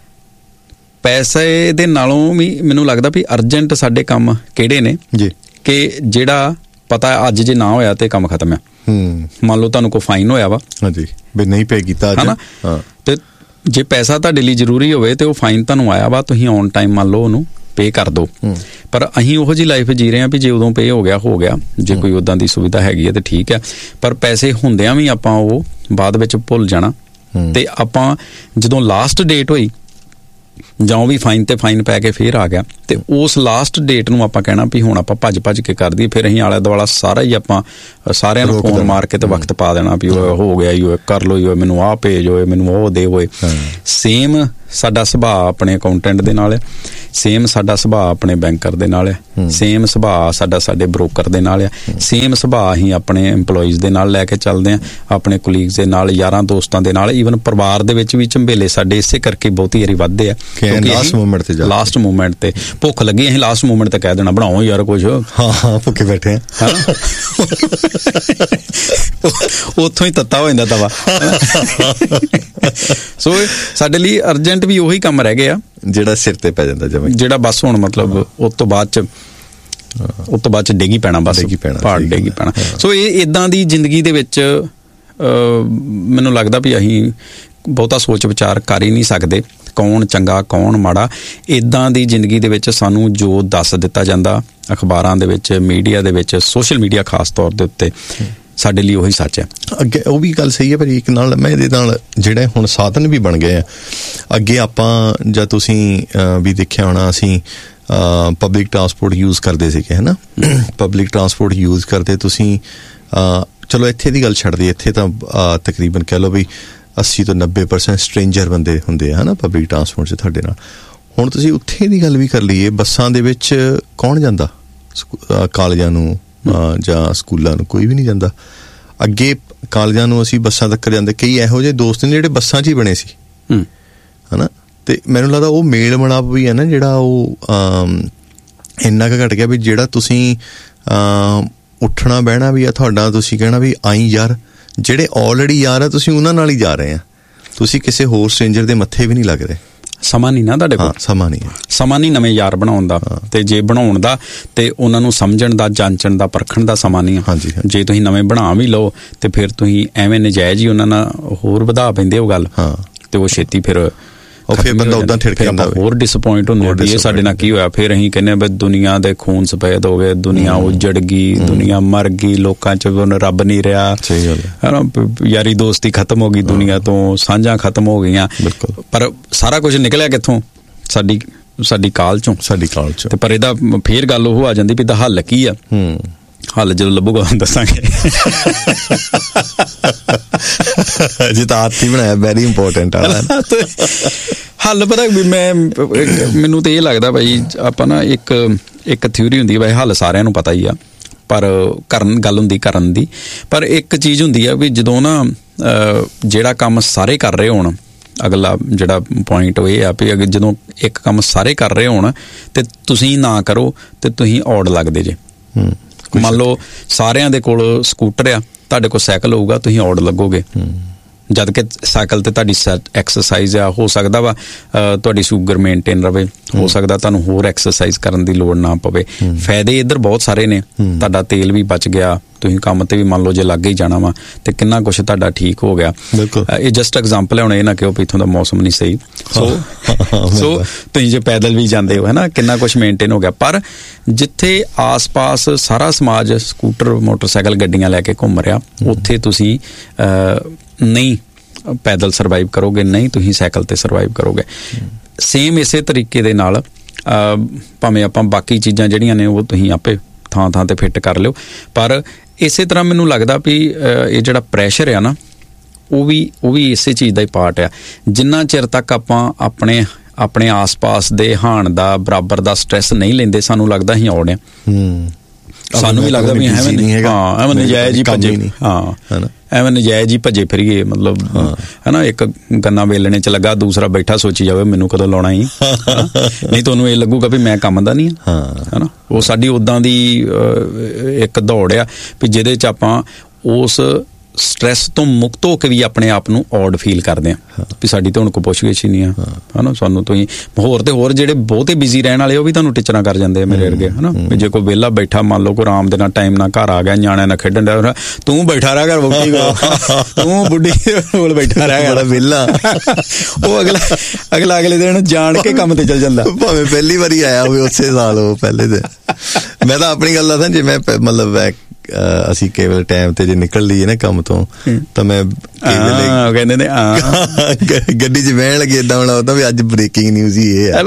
ਪੈਸੇ ਦੇ ਨਾਲੋਂ ਵੀ ਮੈਨੂੰ ਲੱਗਦਾ ਵੀ ਅਰਜੈਂਟ ਸਾਡੇ ਕੰਮ ਕਿਹੜੇ ਨੇ ਜੀ ਕਿ ਜਿਹੜਾ ਪਤਾ ਅੱਜ ਜੇ ਨਾ ਹੋਇਆ ਤੇ ਕੰਮ ਖਤਮ ਹੈ। ਮੰਨ ਲਓ ਤੁਹਾਨੂੰ ਕੋਈ ਫਾਈਨ ਹੋਇਆ ਵਾ, ਹਾਂਜੀ ਵੀ ਨਹੀਂ ਪੇ ਕੀਤਾ ਅੱਜ, ਤੇ ਜੇ ਪੈਸਾ ਤੁਹਾਡੇ ਲਈ ਜ਼ਰੂਰੀ ਹੋਵੇ ਤੇ ਉਹ ਫਾਈਨ ਤੁਹਾਨੂੰ ਆਇਆ ਵਾ, ਤੁਸੀਂ ਔਨ ਟਾਈਮ ਮੰਨ ਲਓ ਉਹਨੂੰ ਪੇ ਕਰ ਦਿਓ। ਪਰ ਅਸੀਂ ਉਹੋ ਜਿਹੀ ਲਾਈਫ ਜੀ ਰਹੇ ਹਾਂ ਵੀ ਜੇ ਉਦੋਂ ਪੇ ਹੋ ਗਿਆ, ਜੇ ਕੋਈ ਉੱਦਾਂ ਦੀ ਸੁਵਿਧਾ ਹੈਗੀ ਹੈ ਤੇ ਠੀਕ ਹੈ, ਪਰ ਪੈਸੇ ਹੁੰਦਿਆਂ ਵੀ ਆਪਾਂ ਉਹ ਬਾਅਦ ਵਿੱਚ ਭੁੱਲ ਜਾਣਾ। ਤੇ ਆਪਾਂ ਜਦੋਂ ਲਾਸਟ ਡੇਟ ਹੋਈ ਜਾਂ ਉਹ ਵੀ ਫਾਈਨ ਤੇ ਫਾਈਨ ਪੈ ਕੇ ਫੇਰ ਆ ਗਿਆ, ਤੇ ਉਸ ਲਾਸਟ ਡੇਟ ਨੂੰ ਆਪਾਂ ਕਹਿਣਾ ਵੀ ਹੁਣ ਆਪਾਂ ਭੱਜ ਕੇ ਕਰ ਦਈਏ, ਫਿਰ ਅਸੀਂ ਆਲਾ ਦੁਆਲਾ ਸਾਰਾ ਹੀ ਆਪਾਂ ਸਾਰਿਆਂ ਨੂੰ ਫੋਨ ਮਾਰ ਕੇ ਤੇ ਵਕਤ ਪਾ ਦੇਣਾ ਵੀ ਹੋ ਗਿਆ ਈ, ਕਰ ਲਓ ਈ, ਮੈਨੂੰ ਆਹ ਭੇਜ ਹੋਏ, ਮੈਨੂੰ ਉਹ ਦੇ ਹੋਏ। ਸੇਮ ਸਾਡਾ ਸੁਭਾਅ ਆਪਣੇ ਅਕਾਊਂਟੈਂਟ ਦੇ ਨਾਲ ਹੈ, ਸੇਮ ਸਾਡਾ ਸੁਭਾਅ ਆਪਣੇ ਬੈਂਕਰ ਦੇ ਨਾਲ ਹੈ, ਸੇਮ ਸੁਭਾਅ ਸਾਡਾ ਸਾਡੇ ਬ੍ਰੋਕਰ ਦੇ ਨਾਲ ਹੈ, ਸੇਮ ਸੁਭਾਅ ਅਸੀਂ ਆਪਣੇ EMPLOYEES ਦੇ ਨਾਲ ਲੈ ਕੇ ਚੱਲਦੇ ਹਾਂ, ਆਪਣੇ ਕੁਲੀਗਸ ਦੇ ਨਾਲ, ਯਾਰਾਂ ਦੋਸਤਾਂ ਦੇ ਨਾਲ, ਈਵਨ ਪਰਿਵਾਰ ਦੇ ਵਿੱਚ ਵੀ ਝੰਬੇਲੇ ਸਾਡੇ ਇਸੇ ਕਰਕੇ ਬਹੁਤੀ ਵਾਰੀ ਵੱਧਦੇ ਆ, ਲਾਸਟ ਮੂਮੈਂਟ ਤੇ ਭੁੱਖ ਲੱਗੀ ਅਸੀਂ ਲਾਸਟ ਮੂਮੈਂਟ ਤੇ ਕਹਿ ਦੇਣਾ ਬਣਾਓ ਯਾਰ ਕੁਝ, ਹਾਂ ਭੁੱਖੇ ਬੈਠੇ ਆ, ਉੱਥੋਂ ਹੀ ਤੱਤਾ ਹੋ ਜਾਂਦਾ ਤਵਾ। ਸੋ ਸਾਡੇ ਲਈ ਅਰਜੈਂਟ ਵੀ ਉਹੀ ਕੰਮ ਰਹਿ ਗਏ ਆ ਜਿਹੜਾ ਸਿਰ ਤੇ ਪੈ ਜਾਂਦਾ, ਜਿਵੇਂ ਜਿਹੜਾ ਬਸ ਹੁਣ ਮਤਲਬ ਉਸ ਤੋਂ ਬਾਅਦ ਚ ਡੇਗੀ ਪੈਣਾ, ਬਸ ਪਹਾੜ ਡੇਗੀ ਪੈਣਾ। ਸੋ ਇਹ ਇਦਾਂ ਦੀ ਜ਼ਿੰਦਗੀ ਦੇ ਵਿੱਚ ਮੈਨੂੰ ਲੱਗਦਾ ਵੀ ਅਸੀਂ ਬਹੁਤਾ ਸੋਚ ਵਿਚਾਰ ਕਰ ਹੀ ਨਹੀਂ ਸਕਦੇ ਕੌਣ ਚੰਗਾ ਕੌਣ ਮਾੜਾ। ਇਦਾਂ ਦੀ ਜ਼ਿੰਦਗੀ ਦੇ ਵਿੱਚ ਸਾਨੂੰ ਜੋ ਦੱਸ ਦਿੱਤਾ ਜਾਂਦਾ ਅਖਬਾਰਾਂ ਦੇ ਵਿੱਚ, ਮੀਡੀਆ ਦੇ ਵਿੱਚ, ਸੋਸ਼ਲ ਮੀਡੀਆ ਖਾਸ ਤੌਰ ਦੇ ਉੱਤੇ, ਸਾਡੇ ਲਈ ਉਹੀ ਸੱਚ ਹੈ। ਅੱਗੇ ਉਹ ਵੀ ਗੱਲ ਸਹੀ ਹੈ, ਪਰ ਇੱਕ ਨਾਲ ਮੈਂ ਇਹਦੇ ਨਾਲ ਜਿਹੜੇ ਹੁਣ ਸਾਧਨ ਵੀ ਬਣ ਗਏ ਆ। ਅੱਗੇ ਆਪਾਂ ਜਾਂ ਤੁਸੀਂ ਵੀ ਦੇਖਿਆ ਹੋਣਾ, ਅਸੀਂ ਪਬਲਿਕ ਟਰਾਂਸਪੋਰਟ ਯੂਜ਼ ਕਰਦੇ ਸੀਗੇ, ਹੈ ਨਾ। ਪਬਲਿਕ ਟਰਾਂਸਪੋਰਟ ਯੂਜ਼ ਕਰਦੇ ਤੁਸੀਂ, ਚਲੋ ਇੱਥੇ ਦੀ ਗੱਲ ਛੱਡ ਦੀ, ਇੱਥੇ ਤਾਂ ਤਕਰੀਬਨ ਕਹਿ ਲਓ ਵੀ 80 ਤੋਂ 90% ਸਟ੍ਰੇਂਜਰ ਬੰਦੇ ਹੁੰਦੇ ਆ, ਹੈ ਨਾ, ਪਬਲਿਕ ਟਰਾਂਸਪੋਰਟ 'ਚ ਤੁਹਾਡੇ ਨਾਲ। ਹੁਣ ਤੁਸੀਂ ਉੱਥੇ ਦੀ ਗੱਲ ਵੀ ਕਰ ਲਈਏ, ਬੱਸਾਂ ਦੇ ਵਿੱਚ ਕੌਣ ਜਾਂਦਾ? ਕਾਲਜਾਂ ਨੂੰ ਜਾਂ ਸਕੂਲਾਂ ਨੂੰ ਕੋਈ ਵੀ ਨਹੀਂ ਜਾਂਦਾ। ਅੱਗੇ ਕਾਲਜਾਂ ਨੂੰ ਅਸੀਂ ਬੱਸਾਂ ਤੱਕ ਜਾਂਦੇ, ਕਈ ਇਹੋ ਜਿਹੇ ਦੋਸਤ ਨੇ ਜਿਹੜੇ ਬੱਸਾਂ 'ਚ ਹੀ ਬਣੇ ਸੀ, ਹੈ ਨਾ। ਤੇ ਮੈਨੂੰ ਲੱਗਦਾ ਉਹ ਮੇਲ ਮਿਲਾਪ ਵੀ ਹੈ ਨਾ ਜਿਹੜਾ, ਉਹ ਇੰਨਾ ਕੁ ਘਟ ਗਿਆ ਵੀ ਜਿਹੜਾ ਤੁਸੀਂ ਉੱਠਣਾ ਬਹਿਣਾ ਵੀ ਆ ਤੁਹਾਡਾ, ਤੁਸੀਂ ਕਹਿਣਾ ਵੀ ਆਈ ਯਾਰ, ਜਿਹੜੇ ਆਲਰੇਡੀ ਯਾਰ ਆ ਤੁਸੀਂ ਉਹਨਾਂ ਨਾਲ ਹੀ ਜਾ ਰਹੇ ਆ, ਤੁਸੀਂ ਕਿਸੇ ਹੋਰ ਸਟ੍ਰੇਂਜਰ ਦੇ ਮੱਥੇ ਵੀ ਨਹੀਂ ਲੱਗ ਰਹੇ। ਸਮਾਂ ਨਹੀਂ ਨਾ ਤੁਹਾਡੇ ਕੋਲ, ਸਮਾਂ ਨਹੀਂ ਨਵੇਂ ਯਾਰ ਬਣਾਉਣ ਦਾ, ਤੇ ਜੇ ਬਣਾਉਣ ਦਾ ਤੇ ਉਹਨਾਂ ਨੂੰ ਸਮਝਣ ਦਾ, ਜਾਂਚਣ ਦਾ, ਪਰਖਣ ਦਾ ਸਮਾਂ ਨਹੀਂ। ਹਾਂਜੀ, ਜੇ ਤੁਸੀਂ ਨਵੇਂ ਬਣਾ ਵੀ ਲਓ ਤੇ ਫਿਰ ਤੁਸੀਂ ਐਵੇਂ ਨਜਾਇਜ਼ ਹੀ ਉਹਨਾਂ ਨਾਲ ਹੋਰ ਵਧਾ ਪੈਂਦੇ ਉਹ ਗੱਲ, ਤੇ ਉਹ ਛੇਤੀ ਫਿਰ ਬੰਦਾ ਉਦਾਂ ਠਿੜਕ ਜਾਂਦਾ, ਹੋਰ ਡਿਸਅਪੁਆਇੰਟ ਹੁੰਦੇ ਵੀ ਇਹ ਸਾਡੇ ਨਾਲ ਕੀ ਹੋਇਆ। ਫਿਰ ਅਸੀਂ ਕਹਿੰਦੇ ਵੀ ਦੁਨੀਆ ਦੇ ਖੂਨ ਸਫੈਦ ਹੋ ਗਏ, ਦੁਨੀਆ ਉਜੜ ਗਈ, ਦੁਨੀਆ ਮਰ ਗਈ, ਲੋਕਾਂ 'ਚ ਰੱਬ ਨਹੀਂ ਰਿਹਾ, ਯਾਰੀ ਦੋਸਤੀ ਖਤਮ ਹੋ ਗਈ, ਦੁਨੀਆ ਤੋਂ ਸਾਂਝਾਂ ਖਤਮ ਹੋ ਗਈਆਂ। ਪਰ ਸਾਰਾ ਕੁਝ ਨਿਕਲਿਆ ਕਿੱਥੋਂ? ਸਾਡੀ ਕਾਲ ਚੋਂ। ਤੇ ਪਰ ਇਹਦਾ ਫੇਰ ਗੱਲ ਉਹ ਆ ਜਾਂਦੀ ਵੀ ਇਹਦਾ ਹੱਲ ਕੀ ਆ? ਹੱਲ ਜਦੋਂ ਲੱਭੂਗਾ ਦੱਸਾਂਗੇ। ਜਿੱਦਾਂ ਆਤੀ ਬਣਾਇਆ, ਵੈਰੀ ਇੰਪੋਰਟੈਂਟ ਹੱਲ ਪਤਾ ਵੀ ਮੈਨੂੰ ਤੇ ਇਹ ਲੱਗਦਾ ਭਾਈ, ਆਪਾਂ ਨਾ ਇੱਕ ਥਿਊਰੀ ਹੁੰਦੀ ਹੈ ਭਾਈ, ਹੱਲ ਸਾਰਿਆਂ ਨੂੰ ਪਤਾ ਹੀ ਆ, ਪਰ ਗੱਲ ਹੁੰਦੀ ਕਰਨ ਦੀ। ਪਰ ਇੱਕ ਚੀਜ਼ ਹੁੰਦੀ ਆ ਵੀ ਜਦੋਂ ਨਾ ਜਿਹੜਾ ਕੰਮ ਸਾਰੇ ਕਰ ਰਹੇ ਹੋਣ, ਅਗਲਾ ਜਿਹੜਾ ਪੁਆਇੰਟ ਉਹ ਇਹ ਆ ਵੀ ਜਦੋਂ ਇੱਕ ਕੰਮ ਸਾਰੇ ਕਰ ਰਹੇ ਹੋਣ ਤੇ ਤੁਸੀਂ ਨਾ ਕਰੋ ਤੇ ਤੁਸੀਂ ਔਡ ਲੱਗਦੇ ਜੇ। ਮੰਨ ਲਓ ਸਾਰਿਆਂ ਦੇ ਕੋਲ ਸਕੂਟਰ ਆ, ਤੁਹਾਡੇ ਕੋਲ ਸਾਈਕਲ ਹੋਊਗਾ, ਤੁਸੀਂ ਔਡ ਲੱਗੋਗੇ। ਜਦ ਕਿ ਸਾਈਕਲ ਤੇ ਤੁਹਾਡੀ ਐਕਸਰਸਾਈਜ਼ ਆ, ਹੋ ਸਕਦਾ ਵਾ ਤੁਹਾਡੀ ਸ਼ੂਗਰ ਮੇਨਟੇਨ ਰਵੇ, ਹੋ ਸਕਦਾ ਤੁਹਾਨੂੰ ਹੋਰ ਐਕਸਰਸਾਈਜ਼ ਕਰਨ ਦੀ ਲੋੜ ਨਾ ਪਵੇ। ਫਾਇਦੇ ਇੱਧਰ ਬਹੁਤ ਸਾਰੇ ਨੇ, ਤੁਹਾਡਾ ਤੇਲ ਵੀ ਬਚ ਗਿਆ, ਤੁਸੀਂ ਕੰਮ ਤੇ ਵੀ ਮੰਨ ਲਓ ਜੇ ਲੱਗ ਹੀ ਜਾਣਾ ਵਾ ਤੇ ਕਿੰਨਾ ਕੁਛ ਤੁਹਾਡਾ ਠੀਕ ਹੋ ਗਿਆ। ਇਹ ਜਸਟ ਐਗਜ਼ਾਮਪਲ ਹੈ, ਹੁਣ ਇਹ ਨਾ ਕਿ ਇੱਥੋਂ ਦਾ ਮੌਸਮ ਨਹੀਂ ਸਹੀ, ਸੋ ਤੁਸੀਂ ਜੇ ਪੈਦਲ ਵੀ ਜਾਂਦੇ ਹੋ, ਹੈ ਨਾ, ਕਿੰਨਾ ਕੁਛ ਮੇਨਟੇਨ ਹੋ ਗਿਆ। ਪਰ ਜਿੱਥੇ ਆਸ-ਪਾਸ ਸਾਰਾ ਸਮਾਜ ਸਕੂਟਰ, ਮੋਟਰਸਾਈਕਲ, ਗੱਡੀਆਂ ਲੈ ਕੇ ਘੁੰਮ ਰਿਹਾ, ਉੱਥੇ ਤੁਸੀਂ ਨਹੀਂ ਪੈਦਲ ਸਰਵਾਈਵ ਕਰੋਗੇ, ਨਹੀਂ ਤੁਸੀਂ ਸਾਈਕਲ ਤੇ ਸਰਵਾਈਵ ਕਰੋਗੇ। ਸੇਮ ਇਸੇ ਤਰੀਕੇ ਦੇ ਨਾਲ ਭਾਵੇਂ ਆਪਾਂ ਬਾਕੀ ਚੀਜ਼ਾਂ ਜਿਹੜੀਆਂ ਨੇ ਉਹ ਤੁਸੀਂ ਆਪੇ ਥਾਂ ਤੇ ਫਿੱਟ ਕਰ ਲਿਓ, ਪਰ ਇਸੇ ਤਰ੍ਹਾਂ ਮੈਨੂੰ ਲੱਗਦਾ ਵੀ ਇਹ ਜਿਹੜਾ ਪ੍ਰੈਸ਼ਰ ਆ ਨਾ, ਉਹ ਵੀ ਇਸੇ ਚੀਜ਼ ਦਾ ਹੀ ਪਾਰਟ ਆ। ਜਿੰਨਾ ਚਿਰ ਤੱਕ ਆਪਾਂ ਆਪਣੇ ਆਸ-ਪਾਸ ਦੇ ਹਾਣ ਦਾ ਬਰਾਬਰ ਦਾ ਸਟ੍ਰੈਸ ਨਹੀਂ ਲੈਂਦੇ, ਸਾਨੂੰ ਲੱਗਦਾ ਅਸੀਂ ਔੜ ਆ। ਸਾਨੂੰ ਵੀ ਲੱਗਦਾ ਵੀ ਐਵੇਂ ਨਜਾਇਜ਼ ਹੀ ਭੱਜੇ ਫਿਰੀਏ, ਮਤਲਬ ਹੈ ਨਾ, ਇੱਕ ਗੰਨਾ ਵੇਲਣੇ 'ਚ ਲੱਗਾ, ਦੂਸਰਾ ਬੈਠਾ ਸੋਚੀ ਜਾਵੇ ਮੈਨੂੰ ਕਦੋਂ ਲਾਉਣਾ ਹੀ, ਨਹੀਂ ਤੁਹਾਨੂੰ ਇਹ ਲੱਗੂਗਾ ਵੀ ਮੈਂ ਕੰਮ ਦਾ ਨਹੀਂ ਆ, ਹੈ ਨਾ। ਉਹ ਸਾਡੀ ਉੱਦਾਂ ਦੀ ਇੱਕ ਦੌੜ ਆ ਵੀ ਜਿਹਦੇ 'ਚ ਆਪਾਂ ਉਸ ਸਟ੍ਰੈਸ ਤੋਂ ਮੁਕਤ ਹੋ ਕੇ ਵੀ ਆਪਣੇ ਆਪ ਨੂੰ ਔਡ ਫੀਲ ਕਰਦੇ ਹਾਂ ਵੀ ਸਾਡੀ ਤਾਂ ਹੁਣ ਕੋਈ ਪੁੱਛ-ਗਿੱਛ ਹੀ ਨਹੀਂ ਆ, ਹੈ ਨਾ। ਸਾਨੂੰ ਤੁਸੀਂ ਹੋਰ ਤੇ ਹੋਰ ਜਿਹੜੇ ਬਹੁਤੇ ਬਿਜ਼ੀ ਰਹਿਣ ਵਾਲੇ ਉਹ ਵੀ ਤੁਹਾਨੂੰ ਟਿਚਰਾਂ ਕਰ ਜਾਂਦੇ ਆ ਮੇਰੇ ਵਰਗੇ, ਹੈ ਨਾ। ਵੀ ਜੇ ਕੋਈ ਵਿਹਲਾ ਬੈਠਾ, ਮੰਨ ਲਓ ਕੋਈ ਆਰਾਮ ਦੇ ਨਾਲ ਟਾਈਮ ਨਾਲ ਘਰ ਆ ਗਿਆ, ਨਿਆਣਿਆਂ ਨਾਲ ਖੇਡਣ ਡਿਆ, ਤੂੰ ਬੈਠਾ ਰਹਿ ਕਰ ਵੋਟੀ ਕੋਲ, ਤੂੰ ਬੁੱਢੀ ਕੋਲ ਬੈਠਾ ਰਹਿ ਕਰ ਵਿਹਲਾ, ਉਹ ਅਗਲੇ ਦਿਨ ਜਾਣ ਕੇ ਕੰਮ ਤੇ ਚੱਲ ਜਾਂਦਾ, ਭਾਵੇਂ ਪਹਿਲੀ ਵਾਰੀ ਆਇਆ ਹੋਵੇ ਉਸੇ ਸਾਲ, ਉਹ ਪਹਿਲੇ ਦਿਨ। ਮੈਂ ਤਾਂ ਆਪਣੀ ਗੱਲ ਦੱਸਾਂ, ਜੇ ਮੈਂ ਮਤਲਬ ਅਸੀਂ ਕੇਵਲ ਟਾਈਮ ਤੇ ਜੇ ਨਿਕਲ ਲਈਏ ਨਾ ਕੰਮ ਤੋਂ ਤਾਂ ਮੈਂ ਕਹਿੰਦੇ ਨੇ ਗੱਡੀ 'ਚ ਬਹਿਣ ਲੱਗੇ ਏਦਾਂ ਹੋਣਾ ਉਹਦਾ ਵੀ ਅੱਜ ਬ੍ਰੇਕਿੰਗ ਨਿਊਜ਼ ਹੀ ਇਹ ਹੈ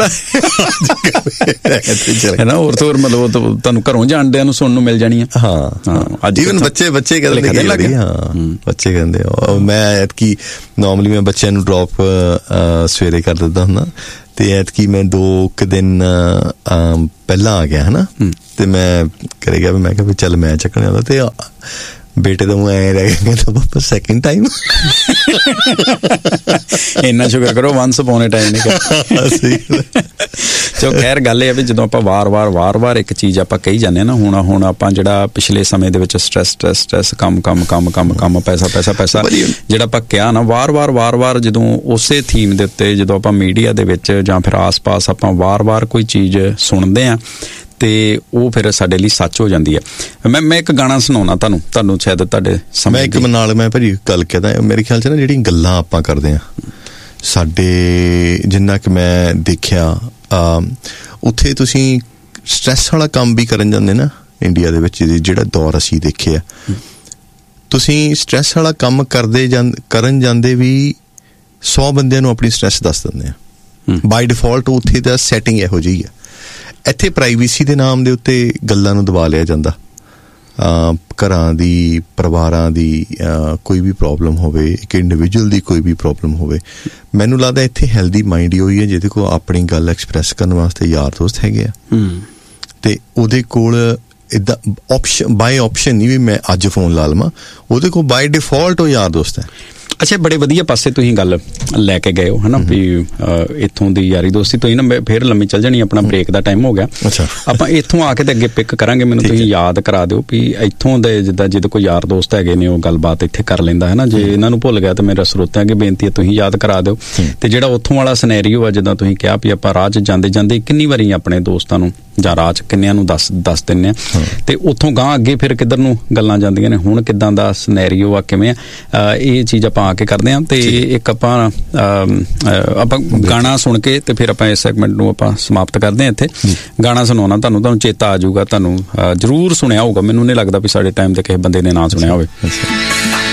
ਨਾ। ਹੋਰ ਤੋਂ ਹੋਰ ਮਤਲਬ ਤੁਹਾਨੂੰ ਘਰੋਂ ਜਾਣਦਿਆਂ ਨੂੰ ਸੁਣਨ ਨੂੰ ਮਿਲ ਜਾਣੀ ਆ। ਹਾਂ ਅੱਜ ਈਵਨ ਬੱਚੇ ਕਹਿੰਦੇ ਹਾਂ ਬੱਚੇ ਕਹਿੰਦੇ ਮੈਂ ਐਤਕੀ ਨੋਰਮਲੀ ਮੈਂ ਬੱਚਿਆਂ ਨੂੰ ਡ੍ਰੌਪ ਸਵੇਰੇ ਕਰ ਦਿੰਦਾ ਹੁੰਦਾ ਤੇ ਐਤਕੀ ਮੈਂ 2 ਦਿਨ ਪਹਿਲਾਂ ਆ ਗਿਆ ਹਨਾ ਤੇ ਮੈਂ ਘਰੇ ਗਿਆ ਮੈਂ ਕਿਹਾ ਵੀ ਚੱਲ ਮੈਂ ਚੱਕਣ ਆਉਂਦਾ ਤੇ ਬੇਟੇ ਦਾ ਮੂੰਹ ਐ ਰਹਿ ਗਿਆ ਕਹਿੰਦਾ ਪਾਪਾ ਸੈਕਿੰਡ ਟਾਈਮ। ਇੰਨਾ ਸ਼ੁਕਰ ਕਰੋ ਵਨਸ ਅਪੋਨ ਅ ਟਾਈਮ ਨਹੀਂ ਚਲੋ ਖੈਰ ਗੱਲ ਇਹ ਆ ਵੀ ਜਦੋਂ ਆਪਾਂ ਵਾਰ-ਵਾਰ ਇੱਕ ਚੀਜ਼ ਆਪਾਂ ਕਹੀ ਜਾਂਦੇ ਨਾ ਹੁਣ ਆਪਾਂ ਜਿਹੜਾ ਪਿਛਲੇ ਸਮੇਂ ਦੇ ਵਿੱਚ ਸਟ੍ਰੈਸ ਕੰਮ ਪੈਸਾ ਜਿਹੜਾ ਆਪਾਂ ਕਿਹਾ ਨਾ ਵਾਰ-ਵਾਰ ਜਦੋਂ ਉਸੇ ਥੀਮ ਦੇ ਉੱਤੇ ਜਦੋਂ ਆਪਾਂ ਮੀਡੀਆ ਦੇ ਵਿੱਚ ਜਾਂ ਫਿਰ ਆਸ-ਪਾਸ ਆਪਾਂ ਵਾਰ-ਵਾਰ ਕੋਈ ਚੀਜ਼ ਸੁਣਦੇ ਆ ਤੇ ਉਹ ਫਿਰ ਸਾਡੇ ਲਈ ਸੱਚ ਹੋ ਜਾਂਦੀ ਹੈ। ਮੈਂ ਇੱਕ ਗਾਣਾ ਸੁਣਾਉਣਾ ਤੁਹਾਨੂੰ ਸ਼ਾਇਦ ਤੁਹਾਡੇ ਮੈਂ ਇੱਕ ਨਾਲ ਮੈਂ ਭਾਜੀ ਗੱਲ ਕਹਿੰਦਾ ਮੇਰੇ ਖਿਆਲ 'ਚ ਨਾ ਜਿਹੜੀਆਂ ਗੱਲਾਂ ਆਪਾਂ ਕਰਦੇ ਹਾਂ ਸਾਡੇ ਜਿੰਨਾ ਕਿ ਮੈਂ ਦੇਖਿਆ ਉੱਥੇ ਤੁਸੀਂ ਸਟ੍ਰੈਸ ਵਾਲਾ ਕੰਮ ਵੀ ਕਰਨ ਜਾਂਦੇ ਨਾ ਇੰਡੀਆ ਦੇ ਵਿੱਚ ਜਿਹੜਾ ਦੌਰ ਅਸੀਂ ਦੇਖਿਆ ਤੁਸੀਂ ਸਟ੍ਰੈਸ ਵਾਲਾ ਕੰਮ ਕਰਨ ਜਾਂਦੇ ਵੀ 100 ਬੰਦਿਆਂ ਨੂੰ ਆਪਣੀ ਸਟ੍ਰੈਸ ਦੱਸ ਦਿੰਦੇ ਆ ਬਾਈ ਡਿਫਾਲਟ। ਉੱਥੇ ਦਾ ਸੈਟਿੰਗ ਇਹੋ ਜਿਹੀ ਆ। ਇੱਥੇ ਪ੍ਰਾਈਵੇਸੀ ਦੇ ਨਾਮ ਦੇ ਉੱਤੇ ਗੱਲਾਂ ਨੂੰ ਦਬਾ ਲਿਆ ਜਾਂਦਾ। ਘਰਾਂ ਦੀ ਪਰਿਵਾਰਾਂ ਦੀ ਕੋਈ ਵੀ ਪ੍ਰੋਬਲਮ ਹੋਵੇ ਇੱਕ ਇੰਡੀਵਿਜੂਅਲ ਦੀ ਕੋਈ ਵੀ ਪ੍ਰੋਬਲਮ ਹੋਵੇ ਮੈਨੂੰ ਲੱਗਦਾ ਇੱਥੇ ਹੈਲਦੀ ਮਾਈਂਡ ਹੀ ਹੋਈ ਹੈ ਜਿਹਦੇ ਕੋਲ ਆਪਣੀ ਗੱਲ ਐਕਸਪ੍ਰੈਸ ਕਰਨ ਵਾਸਤੇ ਯਾਰ ਦੋਸਤ ਹੈਗੇ ਆ ਤੇ ਉਹਦੇ ਕੋਲ ਇੱਦਾਂ ਆਪਸ਼ਨ ਬਾਈ ਆਪਸ਼ਨ ਨਹੀਂ ਵੀ ਮੈਂ ਅੱਜ ਫੋਨ ਲਾ ਲਵਾਂ ਉਹਦੇ ਕੋਲ ਬਾਈ ਡਿਫਾਲਟ ਉਹ ਯਾਰ ਦੋਸਤ ਹੈ। ਅੱਛਾ ਬੜੇ ਵਧੀਆ ਪਾਸੇ ਤੁਸੀਂ ਗੱਲ ਲੈ ਕੇ ਗਏ ਹੋ ਹਨਾ ਵੀ ਇੱਥੋਂ ਦੀ ਯਾਰੀ ਦੋਸਤੀ ਤੋਂ ਹੀ ਨਾ ਫੇਰ ਲੰਮੀ ਚੱਲ ਜਾਣੀ। ਆਪਣਾ ਬ੍ਰੇਕ ਦਾ ਟਾਈਮ ਹੋ ਗਿਆ ਆਪਾਂ ਇੱਥੋਂ ਆ ਕੇ ਤੇ ਅੱਗੇ ਪਿਕ ਕਰਾਂਗੇ। ਮੈਨੂੰ ਤੁਸੀਂ ਯਾਦ ਕਰਾ ਦਿਓ ਵੀ ਇੱਥੋਂ ਦੇ ਜਿੱਦਾਂ ਜਿਹਦੇ ਕੋਈ ਯਾਰ ਦੋਸਤ ਹੈਗੇ ਨੇ ਉਹ ਗੱਲਬਾਤ ਇੱਥੇ ਕਰ ਲੈਂਦਾ ਹੈ ਨਾ। ਜੇ ਇਹਨਾਂ ਨੂੰ ਭੁੱਲ ਗਿਆ ਤਾਂ ਮੇਰਾ ਸਰੋਤਿਆਂ ਅੱਗੇ ਬੇਨਤੀ ਹੈ ਤੁਸੀਂ ਯਾਦ ਕਰਾ ਦਿਓ। ਤੇ ਜਿਹੜਾ ਉੱਥੋਂ ਵਾਲਾ ਸਿਨੈਰੀਓ ਆ ਜਿੱਦਾਂ ਤੁਸੀਂ ਕਿਹਾ ਵੀ ਆਪਾਂ ਰਾਹ 'ਚ ਜਾਂਦੇ ਕਿੰਨੀ ਵਾਰੀ ਆਪਣੇ ਦੋਸਤਾਂ ਨੂੰ ਜਾਂ ਰਾਹ 'ਚ ਕਿੰਨਿਆਂ ਨੂੰ ਦੱਸ ਦਿੰਦੇ ਆ ਤੇ ਉੱਥੋਂ ਗਾਂ ਅੱਗੇ ਫਿਰ ਕਿੱਧਰ ਨੂੰ ਗੱਲਾਂ ਜਾਂਦੀਆਂ ਨੇ ਹੁਣ ਕਿੱਦਾਂ ਦਾ ਸਿਨੈਰੀਓ ਆ ਕਿਵੇਂ ਆ ਇਹ ਚੀਜ਼ ਆਪਾਂ ਆ ਕੇ ਕਰਦੇ ਹਾਂ। ਤੇ ਇੱਕ ਆਪਾਂ ਗਾਣਾ ਸੁਣ ਕੇ ਤੇ ਫਿਰ ਆਪਾਂ ਇਸ ਸੈਗਮੈਂਟ ਨੂੰ ਆਪਾਂ ਸਮਾਪਤ ਕਰਦੇ ਹਾਂ। ਇੱਥੇ ਗਾਣਾ ਸੁਣਾਉਣਾ ਤੁਹਾਨੂੰ ਚੇਤਾ ਆ ਜਾਊਗਾ। ਤੁਹਾਨੂੰ ਜ਼ਰੂਰ ਸੁਣਿਆ ਹੋਊਗਾ। ਮੈਨੂੰ ਨਹੀਂ ਲੱਗਦਾ ਵੀ ਸਾਡੇ ਟਾਈਮ ਤੇ ਕਿਸੇ ਬੰਦੇ ਨੇ ਨਾ ਸੁਣਿਆ ਹੋਵੇ।